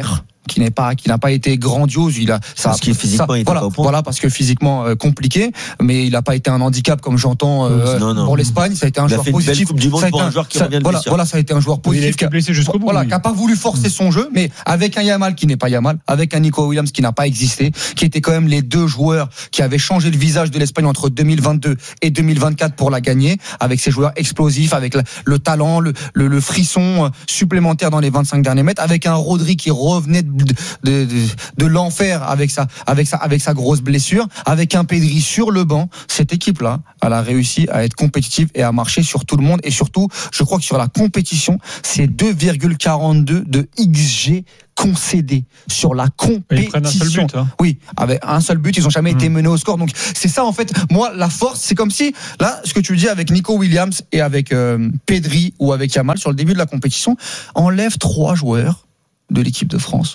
qui n'est pas qui n'a pas été grandiose, il a ça parce que physiquement ça, il était voilà, pas au point. Voilà, parce que physiquement euh, compliqué, mais il n'a pas été un handicap comme j'entends euh, non, non. pour l'Espagne. Ça a été un il joueur a fait positif. Une belle coupe du monde ça a pour été un joueur qui ça, revient de voilà, blessure. voilà, ça a été un joueur positif. Il a été blessé jusqu'au bout. Voilà, oui. qui n'a pas voulu forcer son jeu, mais avec un Yamal qui n'est pas Yamal, avec un Nico Williams qui n'a pas existé, qui étaient quand même les deux joueurs qui avaient changé le visage de l'Espagne entre deux mille vingt-deux et deux mille vingt-quatre pour la gagner, avec ces joueurs explosifs, avec le, le talent, le, le, le frisson supplémentaire dans les vingt-cinq derniers mètres, avec un Rodri qui revenait de, de, de, de l'enfer avec sa, avec sa, avec sa grosse blessure, avec un Pedri sur le banc. Cette équipe-là, elle a réussi à être compétitive et à marcher sur tout le monde, et surtout, je crois que sur la compétition, c'est deux virgule quarante-deux de X G concédé sur la compétition. Ils prennent un seul but, hein. Oui, avec un seul but, ils ont jamais mmh. été menés au score. Donc c'est ça en fait. Moi, la force, c'est comme si là, ce que tu dis avec Nico Williams et avec euh, Pedri ou avec Yamal sur le début de la compétition, enlève trois joueurs de l'équipe de France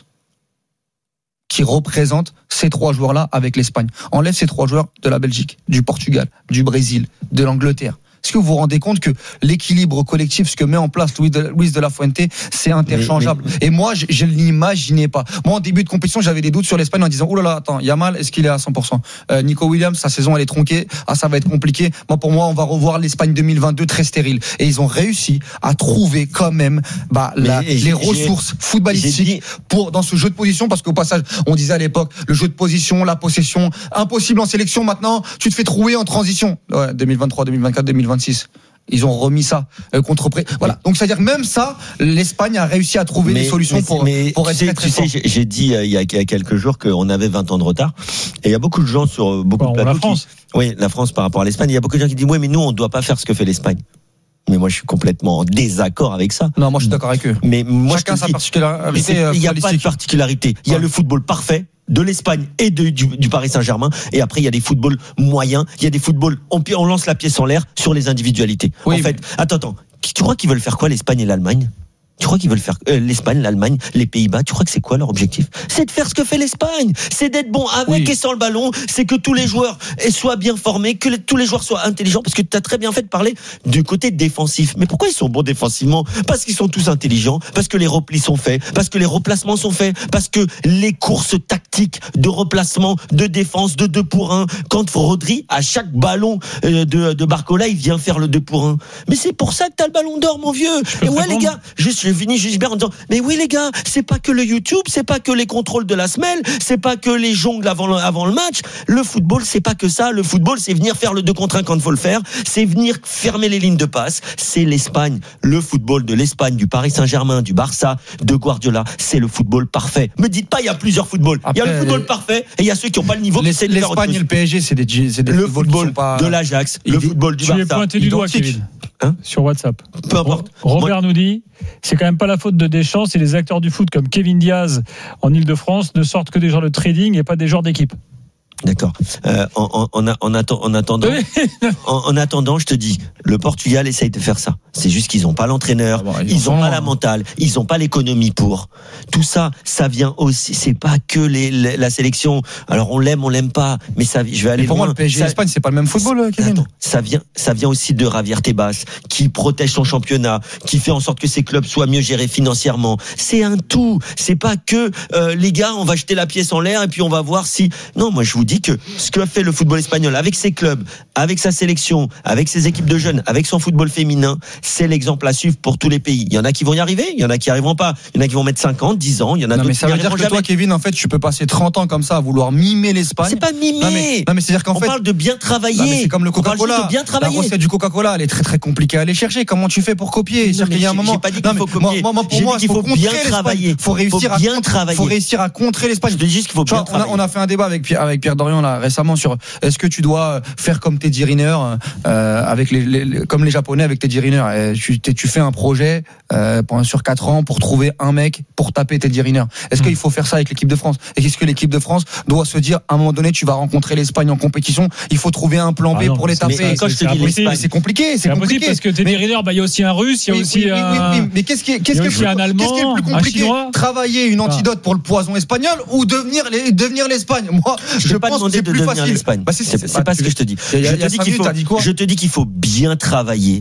qui représentent ces trois joueurs-là avec l'Espagne. Enlève ces trois joueurs de la Belgique, du Portugal, du Brésil, de l'Angleterre. Est-ce que vous vous rendez compte que l'équilibre collectif, ce que met en place Luis de, Luis de la Fuente, c'est interchangeable. Mais, mais... Et moi, je, je ne l'imaginais pas. Moi, en début de compétition, j'avais des doutes sur l'Espagne en disant, oh là là, attends, Yamal, est-ce qu'il est à cent pour cent euh, Nico Williams, sa saison, elle est tronquée. Ah, ça va être compliqué. Moi, pour moi, on va revoir l'Espagne deux mille vingt-deux très stérile. Et ils ont réussi à trouver quand même bah, la, les ressources footballistiques pour dans ce jeu de position, parce qu'au passage, on disait à l'époque, le jeu de position, la possession, impossible en sélection. Maintenant, tu te fais trouer en transition. Ouais, deux mille vingt-trois, deux mille vingt-quatre, deux mille vingt-six. Ils ont remis ça euh, contre pré. Voilà. Donc c'est-à-dire même ça, l'Espagne a réussi à trouver mais, des solutions mais, pour mais pour être tu sais, très, très tu sais, j'ai, j'ai dit euh, il, y a, il y a quelques jours qu'on avait vingt ans de retard. Et il y a beaucoup de gens sur beaucoup bon, de plateaux. La France. Qui, oui, la France par rapport à l'Espagne. Il y a beaucoup de gens qui disent oui, mais nous on ne doit pas faire ce que fait l'Espagne. Mais moi je suis complètement en désaccord avec ça. Non, moi je suis d'accord avec eux. Mais moi chacun je sa dis, particularité. Il n'y a pas de particularité. Il y a ouais. le football parfait de l'Espagne et de, du, du Paris Saint-Germain, et après il y a des footballs moyens, il y a des footballs, on, on lance la pièce en l'air sur les individualités. Oui, en fait, mais... attends, attends, tu crois qu'ils veulent faire quoi l'Espagne et l'Allemagne ? Tu crois qu'ils veulent faire euh, l'Espagne, l'Allemagne, les Pays-Bas? Tu crois que c'est quoi leur objectif? C'est de faire ce que fait l'Espagne. C'est d'être bon avec oui. et sans le ballon. C'est que tous les joueurs soient bien formés, que les, tous les joueurs soient intelligents. Parce que tu as très bien fait de parler du côté défensif. Mais pourquoi ils sont bons défensivement? Parce qu'ils sont tous intelligents. Parce que les replis sont faits. Parce que les replacements sont faits. Parce que les courses tactiques de replacement, de défense, de deux pour un. Quand Rodri, à chaque ballon de, de Barcola, il vient faire le deux pour un. Mais c'est pour ça que t'as le ballon d'or, mon vieux. Et ouais, les gars, juste je finis Gisbert en disant mais oui les gars, c'est pas que le YouTube, c'est pas que les contrôles de la semelle, c'est pas que les jongles avant le, avant le match. Le football, c'est pas que ça. Le football, c'est venir faire le deux contre un quand il faut le faire, c'est venir fermer les lignes de passe. C'est l'Espagne, le football de l'Espagne, du Paris Saint-Germain, du Barça, de Guardiola, c'est le football parfait. Me dites pas il y a plusieurs footballs. Il y a le football parfait et il y a ceux qui ont pas le niveau. Les, L'Espagne et le P S G, c'est des, c'est des le football pas... de l'Ajax, le des... football du tu Barça. Tu es pointé du doigt, Kevin. Hein sur WhatsApp. Peu importe. Robert Moi... nous dit c'est quand même pas la faute de Deschamps si les acteurs du foot comme Kevin Diaz en Ile-de-France ne sortent que des joueurs de trading et pas des joueurs d'équipe. D'accord. Euh, en, en, en, en, attend, en attendant, en, en attendant, je te dis, le Portugal essaye de faire ça. C'est juste qu'ils n'ont pas l'entraîneur, ah bon, ils, ils ont pas la mentale, ils n'ont pas l'économie pour. Tout ça, ça vient aussi. C'est pas que les, les, la sélection. Alors on l'aime, on l'aime pas, mais ça. Je vais aller mais pour loin. moi, le P S G l'Espagne, c'est pas le même football, Kevin. Attends, ça vient, ça vient aussi de Javier Tebas, qui protège son championnat, qui fait en sorte que ses clubs soient mieux gérés financièrement. C'est un tout. C'est pas que euh, les gars, on va jeter la pièce en l'air et puis on va voir si. Non, moi je vous dis que ce que fait le football espagnol avec ses clubs, avec sa sélection, avec ses équipes de jeunes, avec son football féminin, c'est l'exemple à suivre pour tous les pays. Il y en a qui vont y arriver, il y en a qui n'y arriveront pas. Il y en a qui vont mettre cinq ans, dix ans, il y en a non, d'autres mais ça qui veut dire que jamais. Toi, Kevin, en fait, tu peux passer trente ans comme ça à vouloir mimer l'Espagne. C'est pas mimer. Non, mais, non, mais c'est-à-dire qu'en on fait. parle de bien travailler. Non, mais c'est comme le Coca-Cola. De bien travailler. La recette du Coca-Cola, elle est très très compliquée à aller chercher. Comment tu fais pour copier? C'est-à-dire qu'il y a un moment. J'ai pas dit qu'il faut copier. Moi, pour moi, il faut bien travailler. Il faut réussir à bien travailler. Faut réussir à contrer l'Espagne. Je te dis juste qu'il faut bien travailler. On a fait un débat avec Pierre, avec Pierre Dorian là récemment sur est-ce que tu dois faire comme Teddy Riner euh, avec les, les comme les Japonais avec Teddy Riner. Tu, tu fais un projet euh, pendant sur quatre ans pour trouver un mec pour taper Teddy Riner. Est-ce mmh. qu'il faut faire ça avec l'équipe de France? Et qu'est-ce que l'équipe de France doit se dire à un moment donné, tu vas rencontrer l'Espagne en compétition, il faut trouver un plan B ah non, pour les taper. Mais quand je te dis l'Espagne, c'est compliqué, c'est compliqué parce que Teddy Riner, bah il y a aussi un Russe, il y a oui, aussi oui, un oui, oui, oui. Mais qu'est-ce qui est, qu'est-ce qui est plus, un Allemand, qu'est-ce qui est le plus compliqué? Travailler une antidote pour le poison espagnol ou devenir les, devenir l'Espagne? Moi, je, je pense pas demander que c'est de devenir l'Espagne. Bah, c'est, c'est, c'est, c'est pas ce que je te dis. Je te dis qu'il faut, je te dis qu'il faut bien travailler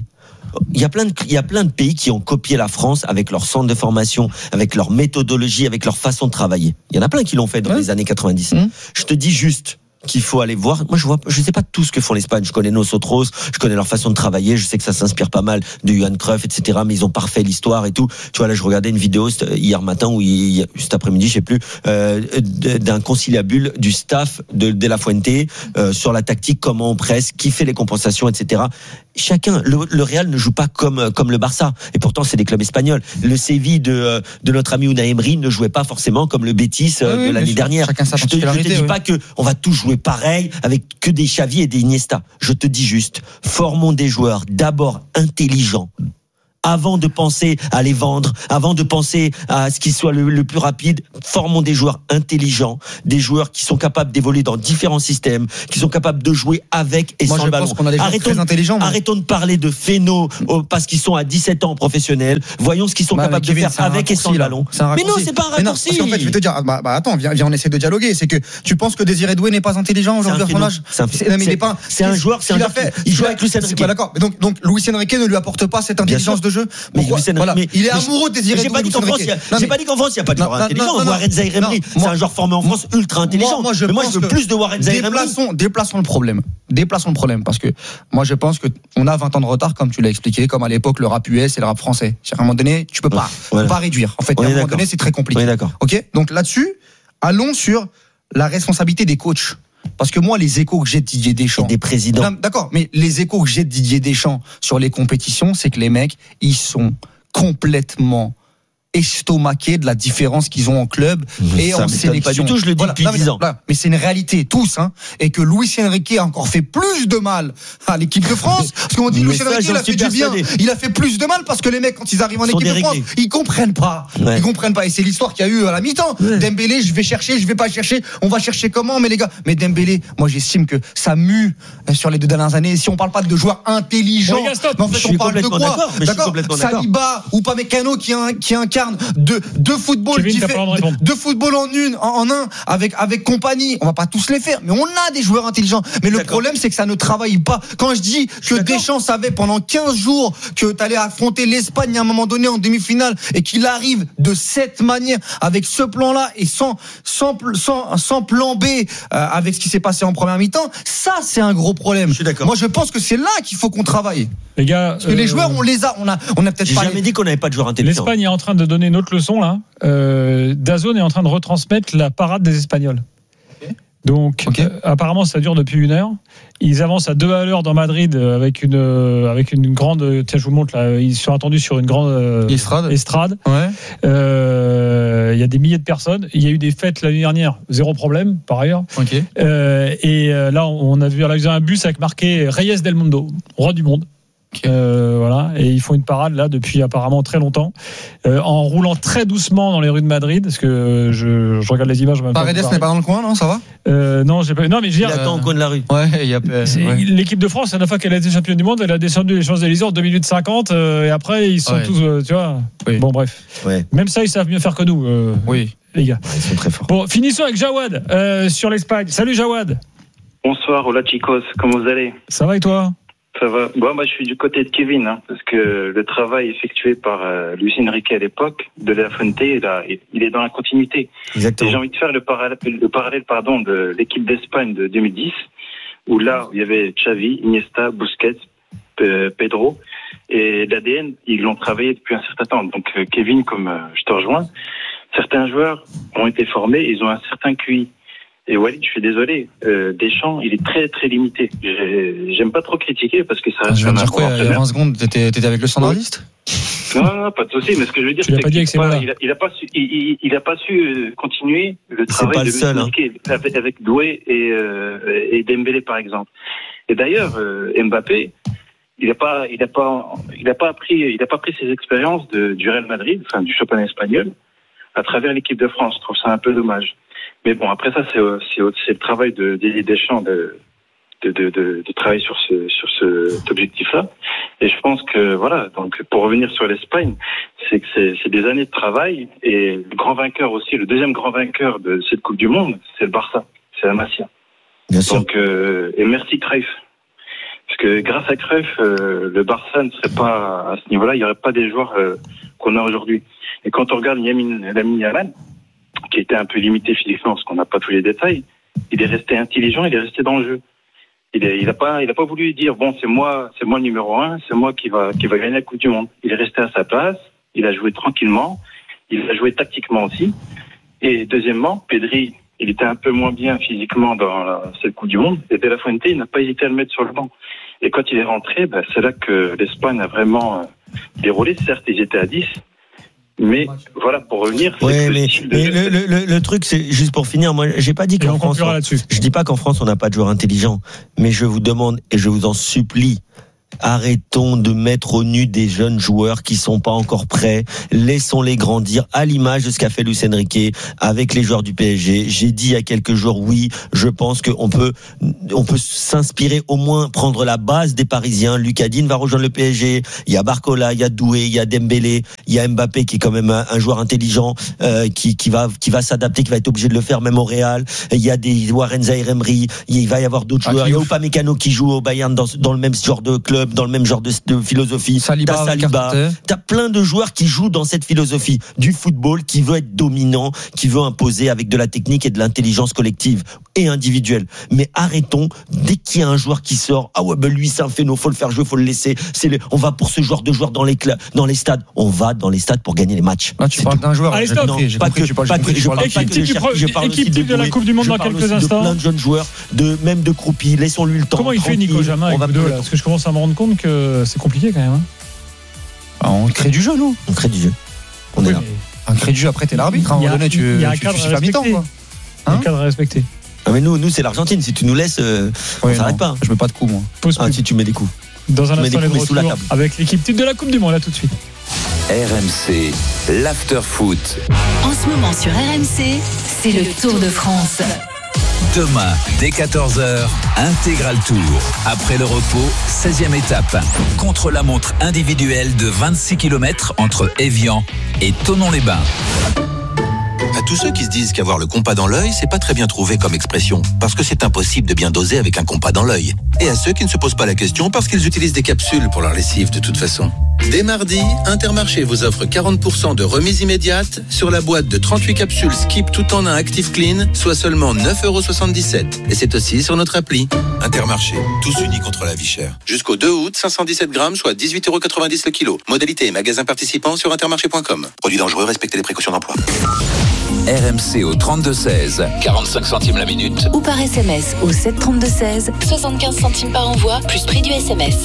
Il y a plein de, il y a plein de pays qui ont copié la France avec leur centre de formation, avec leur méthodologie, avec leur façon de travailler. Il y en a plein qui l'ont fait dans ouais. les années quatre-vingt-dix. Mmh. Je te dis juste qu'il faut aller voir. Moi, je vois, je sais pas tout ce que font l'Espagne. Je connais Nosotros, je connais leur façon de travailler. Je sais que ça s'inspire pas mal de Johan Cruyff, et cetera. Mais ils ont parfait l'histoire et tout. Tu vois, là, je regardais une vidéo hier matin ou hier, cet après-midi, je sais plus, euh, d'un conciliabule du staff de De La Fuente euh, sur la tactique, comment on presse, qui fait les compensations, et cetera. Chacun, le, le Real ne joue pas comme comme le Barça, et pourtant c'est des clubs espagnols. Le Séville de de notre ami Unai Emery ne jouait pas forcément comme le Betis oui, de oui, l'année dernière. Chacun sa je te, je te dis oui. pas que on va tous jouer pareil avec que des Xavi et des Iniesta. Je te dis juste, formons des joueurs d'abord intelligents. Avant de penser à les vendre, avant de penser à ce qui soit le, le plus rapide, formons des joueurs intelligents, des joueurs qui sont capables d'évoluer dans différents systèmes, qui sont capables de jouer avec et moi, sans je le ballon. Pense qu'on a des arrêtons, très intelligents, arrêtons de parler de phéno parce qu'ils sont à dix-sept ans professionnels. Voyons ce qu'ils sont bah, capables Kevin, de faire avec et sans le ballon. Mais non, c'est pas un raccourci. Non, parce qu'en fait, je vais te dire, bah, bah attends, viens, viens, on essaie de dialoguer. C'est que tu penses que Désiré Doué n'est pas intelligent aujourd'hui à son âge. C'est un joueur, c'est un joueur qui joue avec Luis Enrique. D'accord. Donc, donc Luis Enrique ne lui apporte pas cette intelligence de jeu. Pourquoi? Voilà. Mais, il est amoureux de Désiré Doué. J'ai pas dit qu'en France, j'ai pas dit qu'en France, il y a pas de joueur intelligent. Warren Zaïre-Emery, c'est un joueur formé en France ultra intelligent. Moi, je mais moi, je veux plus de Warren Zaïre-Emery. Déplaçons, déplaçons le problème. Déplaçons le problème parce que moi, je pense que on a vingt ans de retard, comme tu l'as expliqué, comme à l'époque le rap U S et le rap français. À un moment donné, tu peux pas, ouais. peux pas réduire. En fait, à un moment donné, c'est très compliqué. D'accord. Ok. Donc là-dessus, allons sur la responsabilité des coachs. Parce que moi, les échos que j'ai de Didier Deschamps, et des présidents, non, d'accord, mais les échos que j'ai de Didier Deschamps sur les compétitions, c'est que les mecs, ils sont complètement estomaqués de la différence qu'ils ont en club et ça en sélection. Pas du tout, je le dis voilà, depuis non, mais, dix ans. Là, mais c'est une réalité, tous, hein, et que Luis Enrique a encore fait plus de mal à l'équipe de France, parce qu'on dit Luis Enrique, il a fait du bien, il a fait plus de mal parce que les mecs, quand ils arrivent en équipe de France, ils comprennent pas, ouais. ils comprennent pas, et c'est l'histoire qu'il y a eu à la mi-temps. Ouais. Dembélé, je vais chercher, je vais pas chercher, on va chercher comment, mais les gars, mais Dembélé, moi j'estime que ça mue sur les deux dernières années. Si on parle pas de joueurs intelligents, ouais, mais en fait on parle de quoi? D'accord, d'accord Saliba ou Pamecano qui, qui incarne de de football Kevin, de, de football en une en, en un avec avec compagnie, on va pas tous les faire, mais on a des joueurs intelligents, mais le problème c'est que ça ne travaille pas. Quand je dis que Deschamps savait pendant quinze jours que tu allais affronter l'Espagne à un moment donné en demi-finale et qu'il arrive de cette manière avec ce plan-là et sans sans sans, sans plan B euh, avec ce qui s'est passé en première mi-temps, ça c'est un gros problème. Je suis d'accord. Moi je pense que c'est là qu'il faut qu'on travaille. Les gars, parce que euh, les joueurs on les a, on a on a peut-être j'ai pas jamais les... dit qu'on n'avait pas de joueurs intelligents. L'Espagne est en train de donner une autre leçon là. Euh, DAZN est en train de retransmettre la parade des Espagnols. Okay. Donc, okay. Euh, apparemment, ça dure depuis une heure. Ils avancent à deux à l'heure dans Madrid avec une euh, avec une grande. Tiens, je vous montre là. Ils sont attendus sur une grande euh, estrade. estrade. Ouais. Euh, il y a des milliers de personnes. Il y a eu des fêtes l'année dernière, zéro problème par ailleurs. Okay. Euh, et là, on a vu, on a vu un bus avec marqué Reyes del Mundo, roi du monde. Euh, voilà, et ils font une parade là depuis apparemment très longtemps, euh, en roulant très doucement dans les rues de Madrid, parce que je, je regarde les images. Paredes n'est pas dans le coin, non, ça va euh, Non, j'ai pas. Non, mais je veux dire, il attend au coin de la rue. Ouais, il y a. Ouais. L'équipe de France, la dernière fois qu'elle a été championne du monde, elle a descendu les Champs-Élysées en deux minutes cinquante, euh, et après ils sont ouais. tous, euh, tu vois. Oui. Bon, bref. Ouais. Même ça, ils savent mieux faire que nous. Euh, oui, les gars. Ouais, ils sont très forts. Bon, finissons avec Jawad euh, sur l'Espagne. Salut Jawad. Bonsoir, hola chicos, comment vous allez? Ça va et toi? Ça va. Bon, bah, je suis du côté de Kevin, hein, parce que le travail effectué par euh, Luis Enrique à l'époque, de La Fuente, là, il est dans la continuité. Exactement. Et j'ai envie de faire le parallèle, le parallèle, pardon, de l'équipe d'Espagne de deux mille dix, où là, il y avait Xavi, Iniesta, Busquets, euh, Pedro, et l'A D N, ils l'ont travaillé depuis un certain temps. Donc, euh, Kevin, comme euh, je te rejoins, certains joueurs ont été formés, ils ont un certain Q I. Et Walid, je suis désolé, euh, Deschamps, il est très très limité. J'aime pas trop critiquer parce que ça reste. Je viens de dire quoi, il y a vingt secondes, t'étais, t'étais avec le standardiste? Non, non, pas de souci, mais ce que je veux dire, c'est qu'il il, il a pas su, il, il a pas su continuer le travail de seul, hein. avec, avec Doué et, euh, et Dembélé, par exemple. Et d'ailleurs, euh, Mbappé, il a pas, il a pas, il a pas appris, il a pas pris ses expériences de, du Real Madrid, enfin, du championnat espagnol, à travers l'équipe de France. Je trouve ça un peu dommage. Mais bon, après ça, c'est, c'est, c'est le travail de Didier Deschamps de, de, de, de, de travailler sur ce, sur cet objectif-là. Et je pense que, voilà, donc, pour revenir sur l'Espagne, c'est que c'est, c'est des années de travail. Et le grand vainqueur aussi, le deuxième grand vainqueur de cette Coupe du Monde, c'est le Barça. C'est la Masia. Bien sûr. Donc, euh, et merci Cruyff. Parce que grâce à Cruyff, euh, le Barça ne serait pas à ce niveau-là, il n'y aurait pas des joueurs euh, qu'on a aujourd'hui. Et quand on regarde Lamine Yamal, qui était un peu limité physiquement parce qu'on n'a pas tous les détails, il est resté intelligent, il est resté dans le jeu. Il est, il a pas, il a pas voulu dire bon c'est moi, c'est moi le numéro un, c'est moi qui va, qui va gagner la Coupe du Monde. Il est resté à sa place, il a joué tranquillement, il a joué tactiquement aussi. Et deuxièmement, Pedri, il était un peu moins bien physiquement dans la, cette Coupe du Monde. Et De La Fuente, il n'a pas hésité à le mettre sur le banc. Et quand il est rentré, bah, c'est là que l'Espagne a vraiment euh, déroulé. Certes, ils étaient à dix. Mais voilà, pour revenir, c'est ouais, que mais, mais le, le, le, le truc, c'est juste pour finir. Moi, j'ai pas dit qu'en France, on, je dis pas qu'en France on n'a pas de joueurs intelligents, mais je vous demande et je vous en supplie. Arrêtons de mettre au nu des jeunes joueurs qui sont pas encore prêts. Laissons-les grandir à l'image de ce qu'a fait Luis Enrique avec les joueurs du P S G. J'ai dit il y a quelques jours, oui, je pense qu'on peut, on peut s'inspirer, au moins prendre la base des Parisiens. Lucas Digne va rejoindre le P S G. Il y a Barcola, il y a Doué, il y a Dembélé, il y a Mbappé qui est quand même un, un joueur intelligent, euh, qui, qui va, qui va s'adapter, qui va être obligé de le faire même au Real. Il y a des Warren Zaïre-Emery. Il va y avoir d'autres ah, joueurs. Il y a Upamecano qui joue au Bayern dans, dans le même genre de club, dans le même genre de, de philosophie. Saliba, t'as Saliba, t'as plein de joueurs qui jouent dans cette philosophie du football, qui veut être dominant, qui veut imposer avec de la technique et de l'intelligence collective et individuelle. Mais arrêtons, dès qu'il y a un joueur qui sort, ah ouais, ben lui c'est un phénomène, faut le faire jouer, faut le laisser. C'est le, on va pour ce joueur de joueurs dans les cl- dans les stades. On va dans les stades pour gagner les matchs. Là, tu c'est parles tout. D'un joueur. Allez, stop. Non, pas que, pas que, je parle pas que de Cherki, je parle aussi de, de la Coupe du Monde dans quelques instants. De plein de jeunes joueurs, de même de Croupi. Laissons-lui le temps. Comment il fait Nico Jamin avec deux là? Parce que je commence à me rendre compte que c'est compliqué quand même. Hein. Ah, on crée du jeu, nous. On crée du jeu. On oui, est là. On crée du jeu. Après, t'es l'arbitre. À un moment donné, tu il y a un cadre à respecter. Il y a un cadre à respecter. Ah mais nous, nous c'est l'Argentine. Si tu nous laisses, euh, oui, on s'arrête pas. Je mets pas de coups, moi. Pose ah, si tu mets des coups. Dans un instant, les de retour avec l'équipe type de la Coupe du Monde. Là, tout de suite. R M C, l'after foot. En ce moment sur R M C, c'est le Tour de France. Demain, dès quatorze heures, Intégral Tour. Après le repos, seizième étape. Contre-la-montre individuelle de vingt-six kilomètres entre Évian et Thonon-les-Bains. À tous ceux qui se disent qu'avoir le compas dans l'œil, c'est pas très bien trouvé comme expression, parce que c'est impossible de bien doser avec un compas dans l'œil. Et à ceux qui ne se posent pas la question parce qu'ils utilisent des capsules pour leur lessive de toute façon. Dès mardi, Intermarché vous offre quarante pour cent de remise immédiate sur la boîte de trente-huit capsules Skip tout en un Active Clean, soit seulement neuf euros soixante-dix-sept. Et c'est aussi sur notre appli. Intermarché, tous unis contre la vie chère. Jusqu'au deux août, cinq cent dix-sept grammes, soit dix-huit euros quatre-vingt-dix le kilo. Modalité et magasin participant sur intermarché point com. Produit dangereux, respectez les précautions d'emploi. R M C au trente-deux seize, quarante-cinq centimes la minute. Ou par S M S au sept trente-deux seize, soixante-quinze centimes par envoi, plus prix du S M S.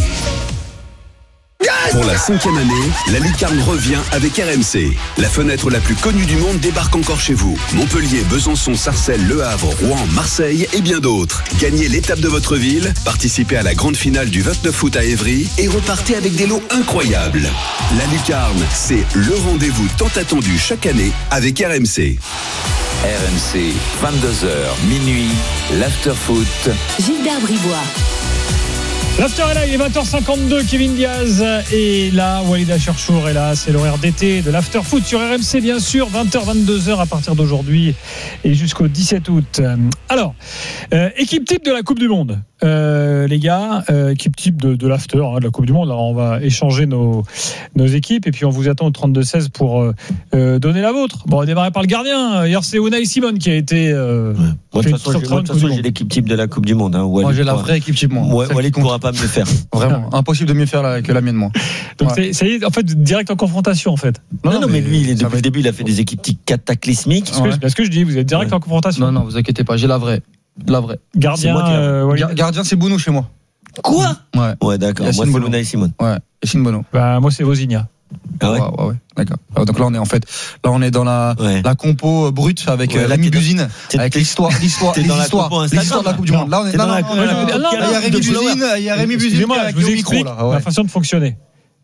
Pour la cinquième année, la Lucarne revient avec R M C. La fenêtre la plus connue du monde débarque encore chez vous. Montpellier, Besançon, Sarcelles, Le Havre, Rouen, Marseille et bien d'autres. Gagnez l'étape de votre ville, participez à la grande finale du vingt-neuf août à Évry et repartez avec des lots incroyables. La Lucarne, c'est le rendez-vous tant attendu chaque année avec R M C. R M C, vingt-deux heures, minuit, l'after-foot. Gilbert Bribois. L'after est là, il est vingt heures cinquante-deux, Kevin Diaz est là, Walida Cherchour est là, c'est l'horaire d'été de l'after foot sur R M C bien sûr, vingt heures, vingt-deux heures à partir d'aujourd'hui et jusqu'au dix-sept août. Alors, euh, équipe type de la Coupe du Monde. Euh, les gars, euh, équipe type de, de l'after hein, de la Coupe du Monde. Alors on va échanger nos, nos équipes et puis on vous attend au trente-deux seize pour euh, euh, donner la vôtre. Bon, on va démarrer par le gardien. Hier, c'est Unai Simon qui a été. Euh, ouais. Moi, de toute façon, j'ai, moi, de façon, j'ai l'équipe type de la Coupe du Monde. Hein. Walid, moi, j'ai la vraie équipe type. Moi, ouais, Walid ne pourra pas me le faire. Vraiment, impossible de mieux faire la, que la mienne, moi. Donc, ouais. c'est, c'est en fait direct en confrontation, en fait. Non, non, non mais, mais lui, il est, depuis le début, il a fait des équipes cataclysmiques. C'est ouais. ce que je dis. Vous êtes direct ouais. en confrontation. Non, non, vous inquiétez pas. J'ai la vraie. La vraie. Gardien, c'est moi qui euh, Gardien, c'est Bounou chez moi. Quoi? Ouais. Ouais, d'accord. Yacine moi, c'est Unai Simon. Ouais. Yacine Bono. Bah, moi, c'est Vozinha. Ah ouais? Ouais, ouais, ouais. D'accord. Alors, donc là, on est en fait, là, on est dans la, ouais. la compo brute avec ouais, euh, l'ami Buzine, avec l'histoire, l'histoire, l'histoire, l'histoire de la Coupe du Monde. Là, on est dans la, il y a Rémi Buzine, il y a Rémi Buzine qui est au micro, là. La façon de fonctionner.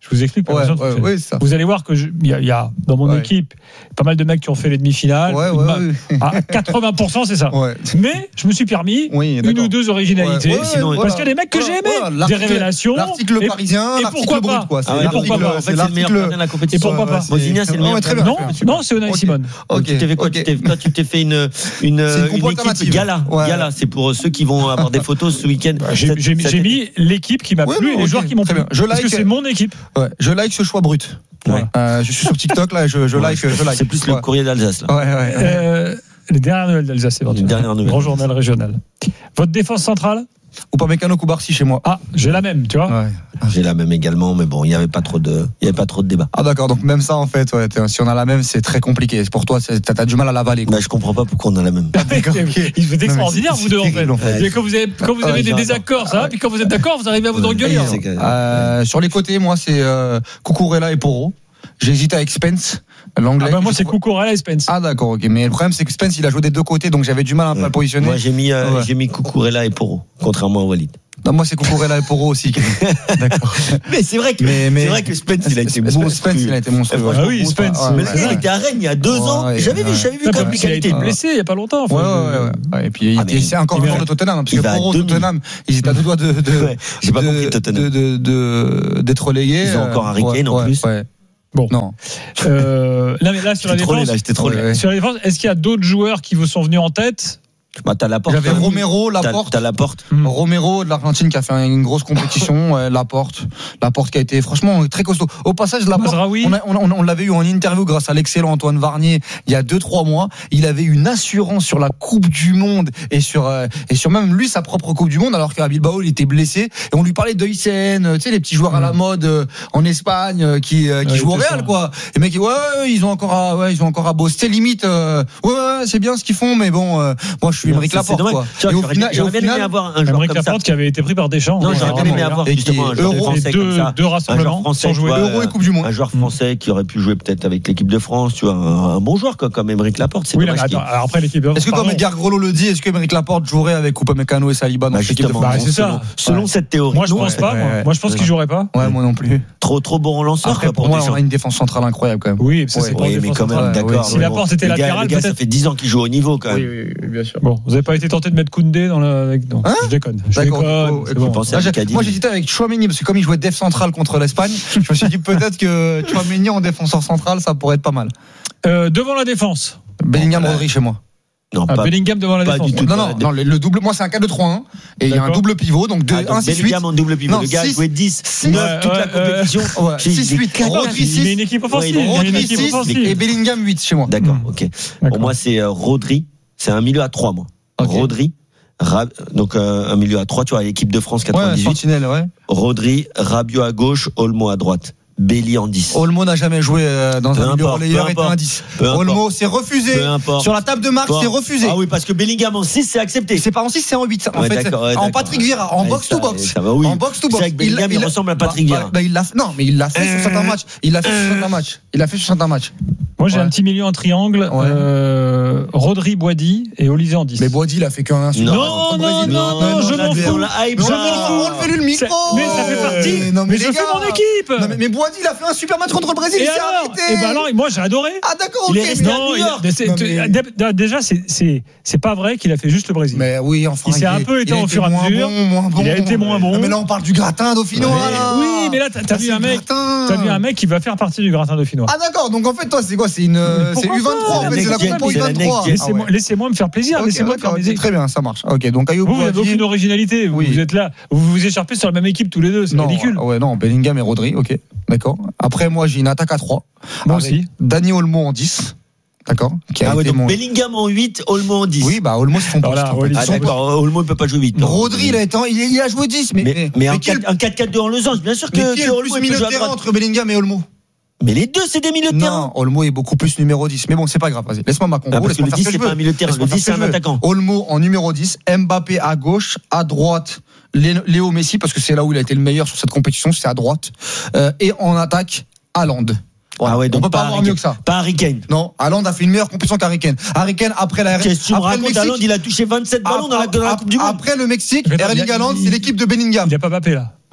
Je vous explique. Ouais, ouais, ouais, ça. Vous allez voir que je, il y, a, il y a dans mon ouais. équipe pas mal de mecs qui ont fait les demi-finales. Ouais, ouais, ouais. À quatre-vingts pour cent, c'est ça. Ouais. Mais je me suis permis oui, une ou deux originalités. Ouais, ouais, sinon, voilà. parce qu'il y a des mecs que voilà, j'ai aimés, voilà. des révélations. L'article parisien, et, et l'article pourquoi brut, pas quoi. Ah ouais, pourquoi pas. En fait, c'est le meilleur gardien de la compétition. Et pourquoi pas. Mosinha, c'est le meilleur. Très bien. Non, non, c'est Unai Simon. Ok. Tu t'es fait quoi Toi, tu t'es fait une une une équipe gala. Gala, c'est pour ceux qui vont avoir des photos ce week-end. J'ai mis l'équipe qui m'a plu et les joueurs qui m'ont plu. Parce que c'est mon équipe. Je like ce choix brut. Ouais. Euh, je suis sur TikTok là, je, je like, je like. C'est plus le courrier d'Alsace là. Ouais, ouais. Euh, les dernières nouvelles d'Alsace, c'est les dernières nouvelles. Grand journal régional. Votre défense centrale? Upamecano, Koubarsi chez moi. Ah, j'ai la même, tu vois. Ouais. J'ai la même également, mais bon, il y avait pas trop de, il y avait pas trop de débat. Ah d'accord, donc même ça en fait, ouais, si on a la même, c'est très compliqué. Pour toi, t'as, t'as du mal à l'avaler. Bah, je comprends pas pourquoi on a la même. D'accord. Okay. Il fait extraordinaire vous deux en fait. En fait. Quand vous avez, quand vous avez ouais, des désaccords, ça, ouais. Puis quand vous êtes d'accord, vous arrivez à vous engueuler. Ouais, hein. euh, sur les côtés, moi c'est euh, Cucurella et Porro. J'hésite avec Spence, l'anglais. Ah bah moi c'est Cucurella et Spence. Ah d'accord, ok. Mais le problème c'est que Spence il a joué des deux côtés, donc j'avais du mal à ouais. le positionner. Moi j'ai mis, euh, ouais. j'ai mis Cucurella et Porro, contrairement à Walid. Non, moi c'est Cucurella et Porro aussi. D'accord. Mais c'est vrai que mais, mais, c'est vrai que Spence il a été monstrueux. Spence il a été monstrueux. Ah oui, Spence. Ouais, mais ouais. il était à Rennes il y a deux ans. Ouais, j'avais ouais. vu, j'avais vu comme il a été blessé il y a pas longtemps. Ouais, ouais, ouais. Et puis il ah, était encore un joueur de Tottenham, parce que Porro Tottenham, ils étaient à deux doigts de j'ai pas compris Tottenham d'être relégués. Ils ont encore Harry Kane en plus. Bon, non. Euh, là, là sur la défense, trollé, là, j'étais trollé. Sur la défense, est-ce qu'il y a d'autres joueurs qui vous sont venus en tête? Bah, t'as Laporte. J'avais Romero, Laporte. T'as, t'as Laporte. Mmh. Romero de l'Argentine qui a fait une grosse compétition. ouais, Laporte. Laporte qui a été franchement très costaud. Au passage, Laporte, on, a, on, on, on l'avait eu en interview grâce à l'excellent Antoine Varnier il y a deux trois mois. Il avait une assurance sur la Coupe du Monde et sur euh, et sur même lui sa propre Coupe du Monde, alors qu'à Bilbao il était blessé. Et on lui parlait de I C N, tu sais les petits joueurs mmh. à la mode euh, en Espagne euh, qui euh, qui ouais, jouent au Real ça. Quoi. Et mec, ouais, ouais, ils ont encore à, ouais, ils ont encore à bosser. Limite, euh, ouais, ouais, c'est bien ce qu'ils font, mais bon, euh, moi je suis Émeric Laporte. Quoi. Tu vois, j'aurais, final, j'aurais bien aimé avoir un joueur Émeric comme Laporte ça. qui avait été pris par Deschamps. Non, j'aurais bien aimé avoir justement un joueur français deux, comme ça. Deux rassemblements français, sans jouer vois, Euro et Coupe du Monde. Un joueur français qui aurait pu jouer peut-être avec l'équipe de France, tu vois, un, un bon joueur quoi, comme Émeric Laporte. C'est oui, là, attends, alors après l'équipe de France. Est-ce que comme Edgar Grollo le dit, est-ce que Émeric Laporte jouerait avec Upamecano et Saliba dans l'équipe de France? C'est ça. Selon cette théorie. Moi je pense pas. Moi je pense qu'il jouerait pas. Ouais, moi non plus. Trop trop bon lanceur. Pour moi, on a une défense centrale incroyable quand même. Oui, c'est pas mais quand même d'accord. Si Laporte était latéral, peut-être. Ça fait dix ans qu'il joue au niveau quand même. Oui, bien sûr. Bon, vous n'avez pas été tenté de mettre Koundé dans le. Non, hein je déconne. Je D'accord. déconne. C'est bon. Moi, j'ai, moi j'hésitais avec Tchouaméni parce que comme il jouait def central contre l'Espagne, je me suis dit peut-être que Tchouaméni en défenseur central, ça pourrait être pas mal. Euh, devant la défense. Bellingham, Rodri chez moi. Non, ah, pas, Bellingham devant la pas défense. Du tout non, non, non, le, le double, moi c'est un quatre deux trois un et il y a un double pivot, donc deux, ah, un six huit. Bellingham en double pivot, non, le gars a joué dix, neuf toute la compétition. six huit, Rodri six. Il est une équipe offensive. Rodri six et Bellingham huit chez moi. D'accord, ok. Pour moi c'est Rodri, c'est un milieu à trois moi. Rodri. Rab... Donc euh, un milieu à trois, tu vois, l'équipe de France quatre-vingt-dix-huit. Ouais, Sentinelle, ouais. Rodri, Rabiot à gauche, Olmo à droite. Belly en dix. Olmo n'a jamais joué euh, dans peu un milieu relayeur et un dix. Olmo c'est refusé. Sur la table de marque, c'est refusé. Ah oui, parce que Bellingham en six, c'est accepté. C'est pas en six, c'est en huit. En ouais, fait, d'accord, ouais, en Patrick Vieira, en ouais, box to box. Ça va, oui. En box to box. C'est que Bellingham, il, il, il ressemble à Patrick Vieira. Bah, bah, il l'a, non, mais il l'a fait euh, sur certains matchs. Il l'a fait sur certains matchs. Il l'a fait sur certains matchs. Moi, j'ai ouais. un petit milieu en triangle. Ouais. Euh, Rodri, Boadi et Olysée en dix. Mais Boadi, il a fait qu'un. Non, non, non, non, non, je m'en fous. Je m'en fous. Enlevez-lui le micro. Mais ça fait partie. Mais je fais mon équipe. Mais Boadi, il a fait un super match contre le Brésil. Et alors, et ben alors, moi, j'ai adoré. Ah, d'accord, ok. Il est resté à New York. Déjà, c'est pas vrai qu'il a fait juste le Brésil. Mais oui, enfin. Il s'est un peu éteint au fur et à mesure. Il a été moins bon. Mais là, on parle du gratin dauphinois. Oui, mais là, t'as vu un mec. T'as vu un mec qui va faire partie du gratin dauphinois. Ah, d'accord. Donc, en fait, toi, c'est quoi? C'est une. C'est U vingt-trois en fait, c'est la compo U vingt-trois. Laissez-moi, laissez-moi me faire plaisir. Okay, laissez-moi faire plaisir. Très bien, ça marche. Ok, donc Ayoub vous, vous n'avez aucune originalité. Vous, oui. vous êtes là, vous vous écharpez sur la même équipe tous les deux. C'est non, ridicule. Ouais, non, Bellingham et Rodri. Ok, d'accord. Après, moi, j'ai une attaque à trois. Moi aussi. Dani Olmo en dix. D'accord. Qui a ah ouais, donc mon... Bellingham en huit, Olmo en dix. Oui, bah Olmo c'est son poste. Voilà, en fait. Ah d'accord, Olmo il peut pas jouer huit. Non. Rodri il a été, il, il a joué dix, mais mais, mais, mais un, quel... un quatre quatre deux en losange, bien sûr que, mais qui est que le Olmo plus milieu de terrain entre Bellingham et Olmo. Mais les deux, c'est des milieux de terrain. Non, Olmo est beaucoup plus numéro dix. Mais bon, c'est pas grave. Vas-y, laisse-moi ma combo. Ah, parce que le dix, c'est pas un milieu de terrain. Le dix, c'est un attaquant. Olmo en numéro dix, Mbappé à gauche, à droite, Léo Messi, parce que c'est là où il a été le meilleur sur cette compétition, c'est à droite. Euh, et en attaque, Haaland. Voilà. Ah ouais, donc on peut pas, pas avoir mieux que ça. Pas Harry Kane. Non, Haaland a fait une meilleure compétition qu'Harry Kane. Harry Kane après la Qu'est-ce que tu me racontes, Haaland, il a touché vingt-sept ballons dans la, dans la Coupe du Monde. Après le Mexique, Erling Haaland, c'est l'équipe de Bellingham. Il n'y a pas Mbappé là.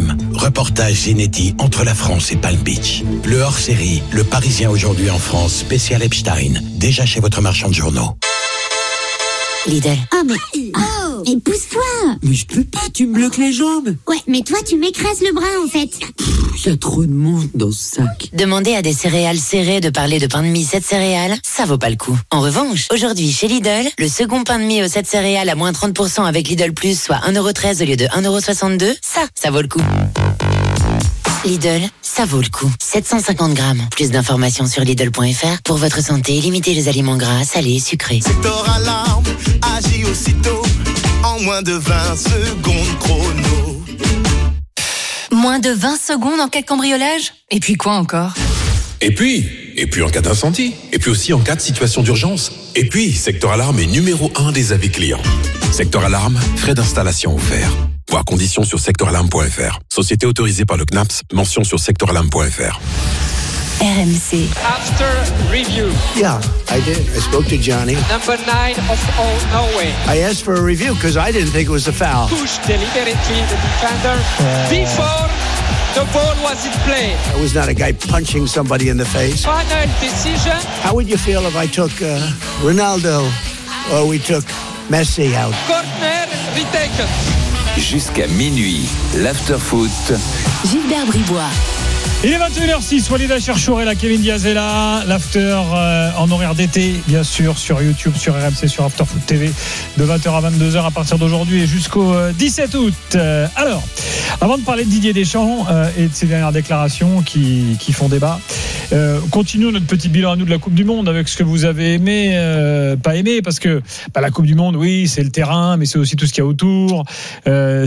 Prime. Reportage inédit entre la France et Palm Beach. Le hors-série, Le Parisien aujourd'hui en France, spécial Epstein. Déjà chez votre marchand de journaux. Lidl. Oh, mais. Oh, et pousse-toi. Mais je peux pas, tu me bloques les jambes. Ouais, mais toi, tu m'écrases le bras, en fait. Il y a trop de monde dans ce sac. Demandez à des céréales serrées de parler de pain de mie sept céréales, ça vaut pas le coup. En revanche, aujourd'hui chez Lidl, le second pain de mie aux sept céréales à moins trente pour cent avec Lidl Plus, soit un euro treize au lieu de un euro soixante-deux, ça, ça vaut le coup. Lidl, ça vaut le coup. sept cent cinquante grammes. Plus d'informations sur Lidl point F R. Pour votre santé, limitez les aliments gras, salés, sucrés. Secteur Alarme agit aussitôt en moins de vingt secondes chrono. Moins de vingt secondes en cas de cambriolage ? Et puis quoi encore ? Et puis, et puis en cas d'incendie, et puis aussi en cas de situation d'urgence. Et puis, Secteur Alarme est numéro un des avis clients. Secteur Alarme, frais d'installation offerts. Voir conditions sur secteur alarme point F R. Société autorisée par le C N A P S, mention sur secteur alarme point F R. R M C. After review. Yeah, I did. I spoke to Johnny. Number nine of all Norway. I asked for a review because I didn't think it was a foul. Push deliberately the defender uh, before the ball was in play. I was not a guy punching somebody in the face. Final decision. How would you feel if I took uh, Ronaldo or we took Messi out? Corner retaken. Jusqu'à minuit, l'after-foot. Gilbert Bribois. Il est vingt et une heures six, Walid Acharchour est là, Kevin Diaz est là, l'after euh, en horaire d'été, bien sûr, sur YouTube, sur R M C, sur Afterfoot T V, de vingt heures à vingt-deux heures à partir d'aujourd'hui et jusqu'au euh, dix-sept août. Euh, alors, avant de parler de Didier Deschamps euh, et de ses dernières déclarations qui, qui font débat, euh, continuons notre petit bilan à nous de la Coupe du Monde avec ce que vous avez aimé, euh, pas aimé, parce que bah, la Coupe du Monde, oui, c'est le terrain, mais c'est aussi tout ce qu'il y a autour. Euh,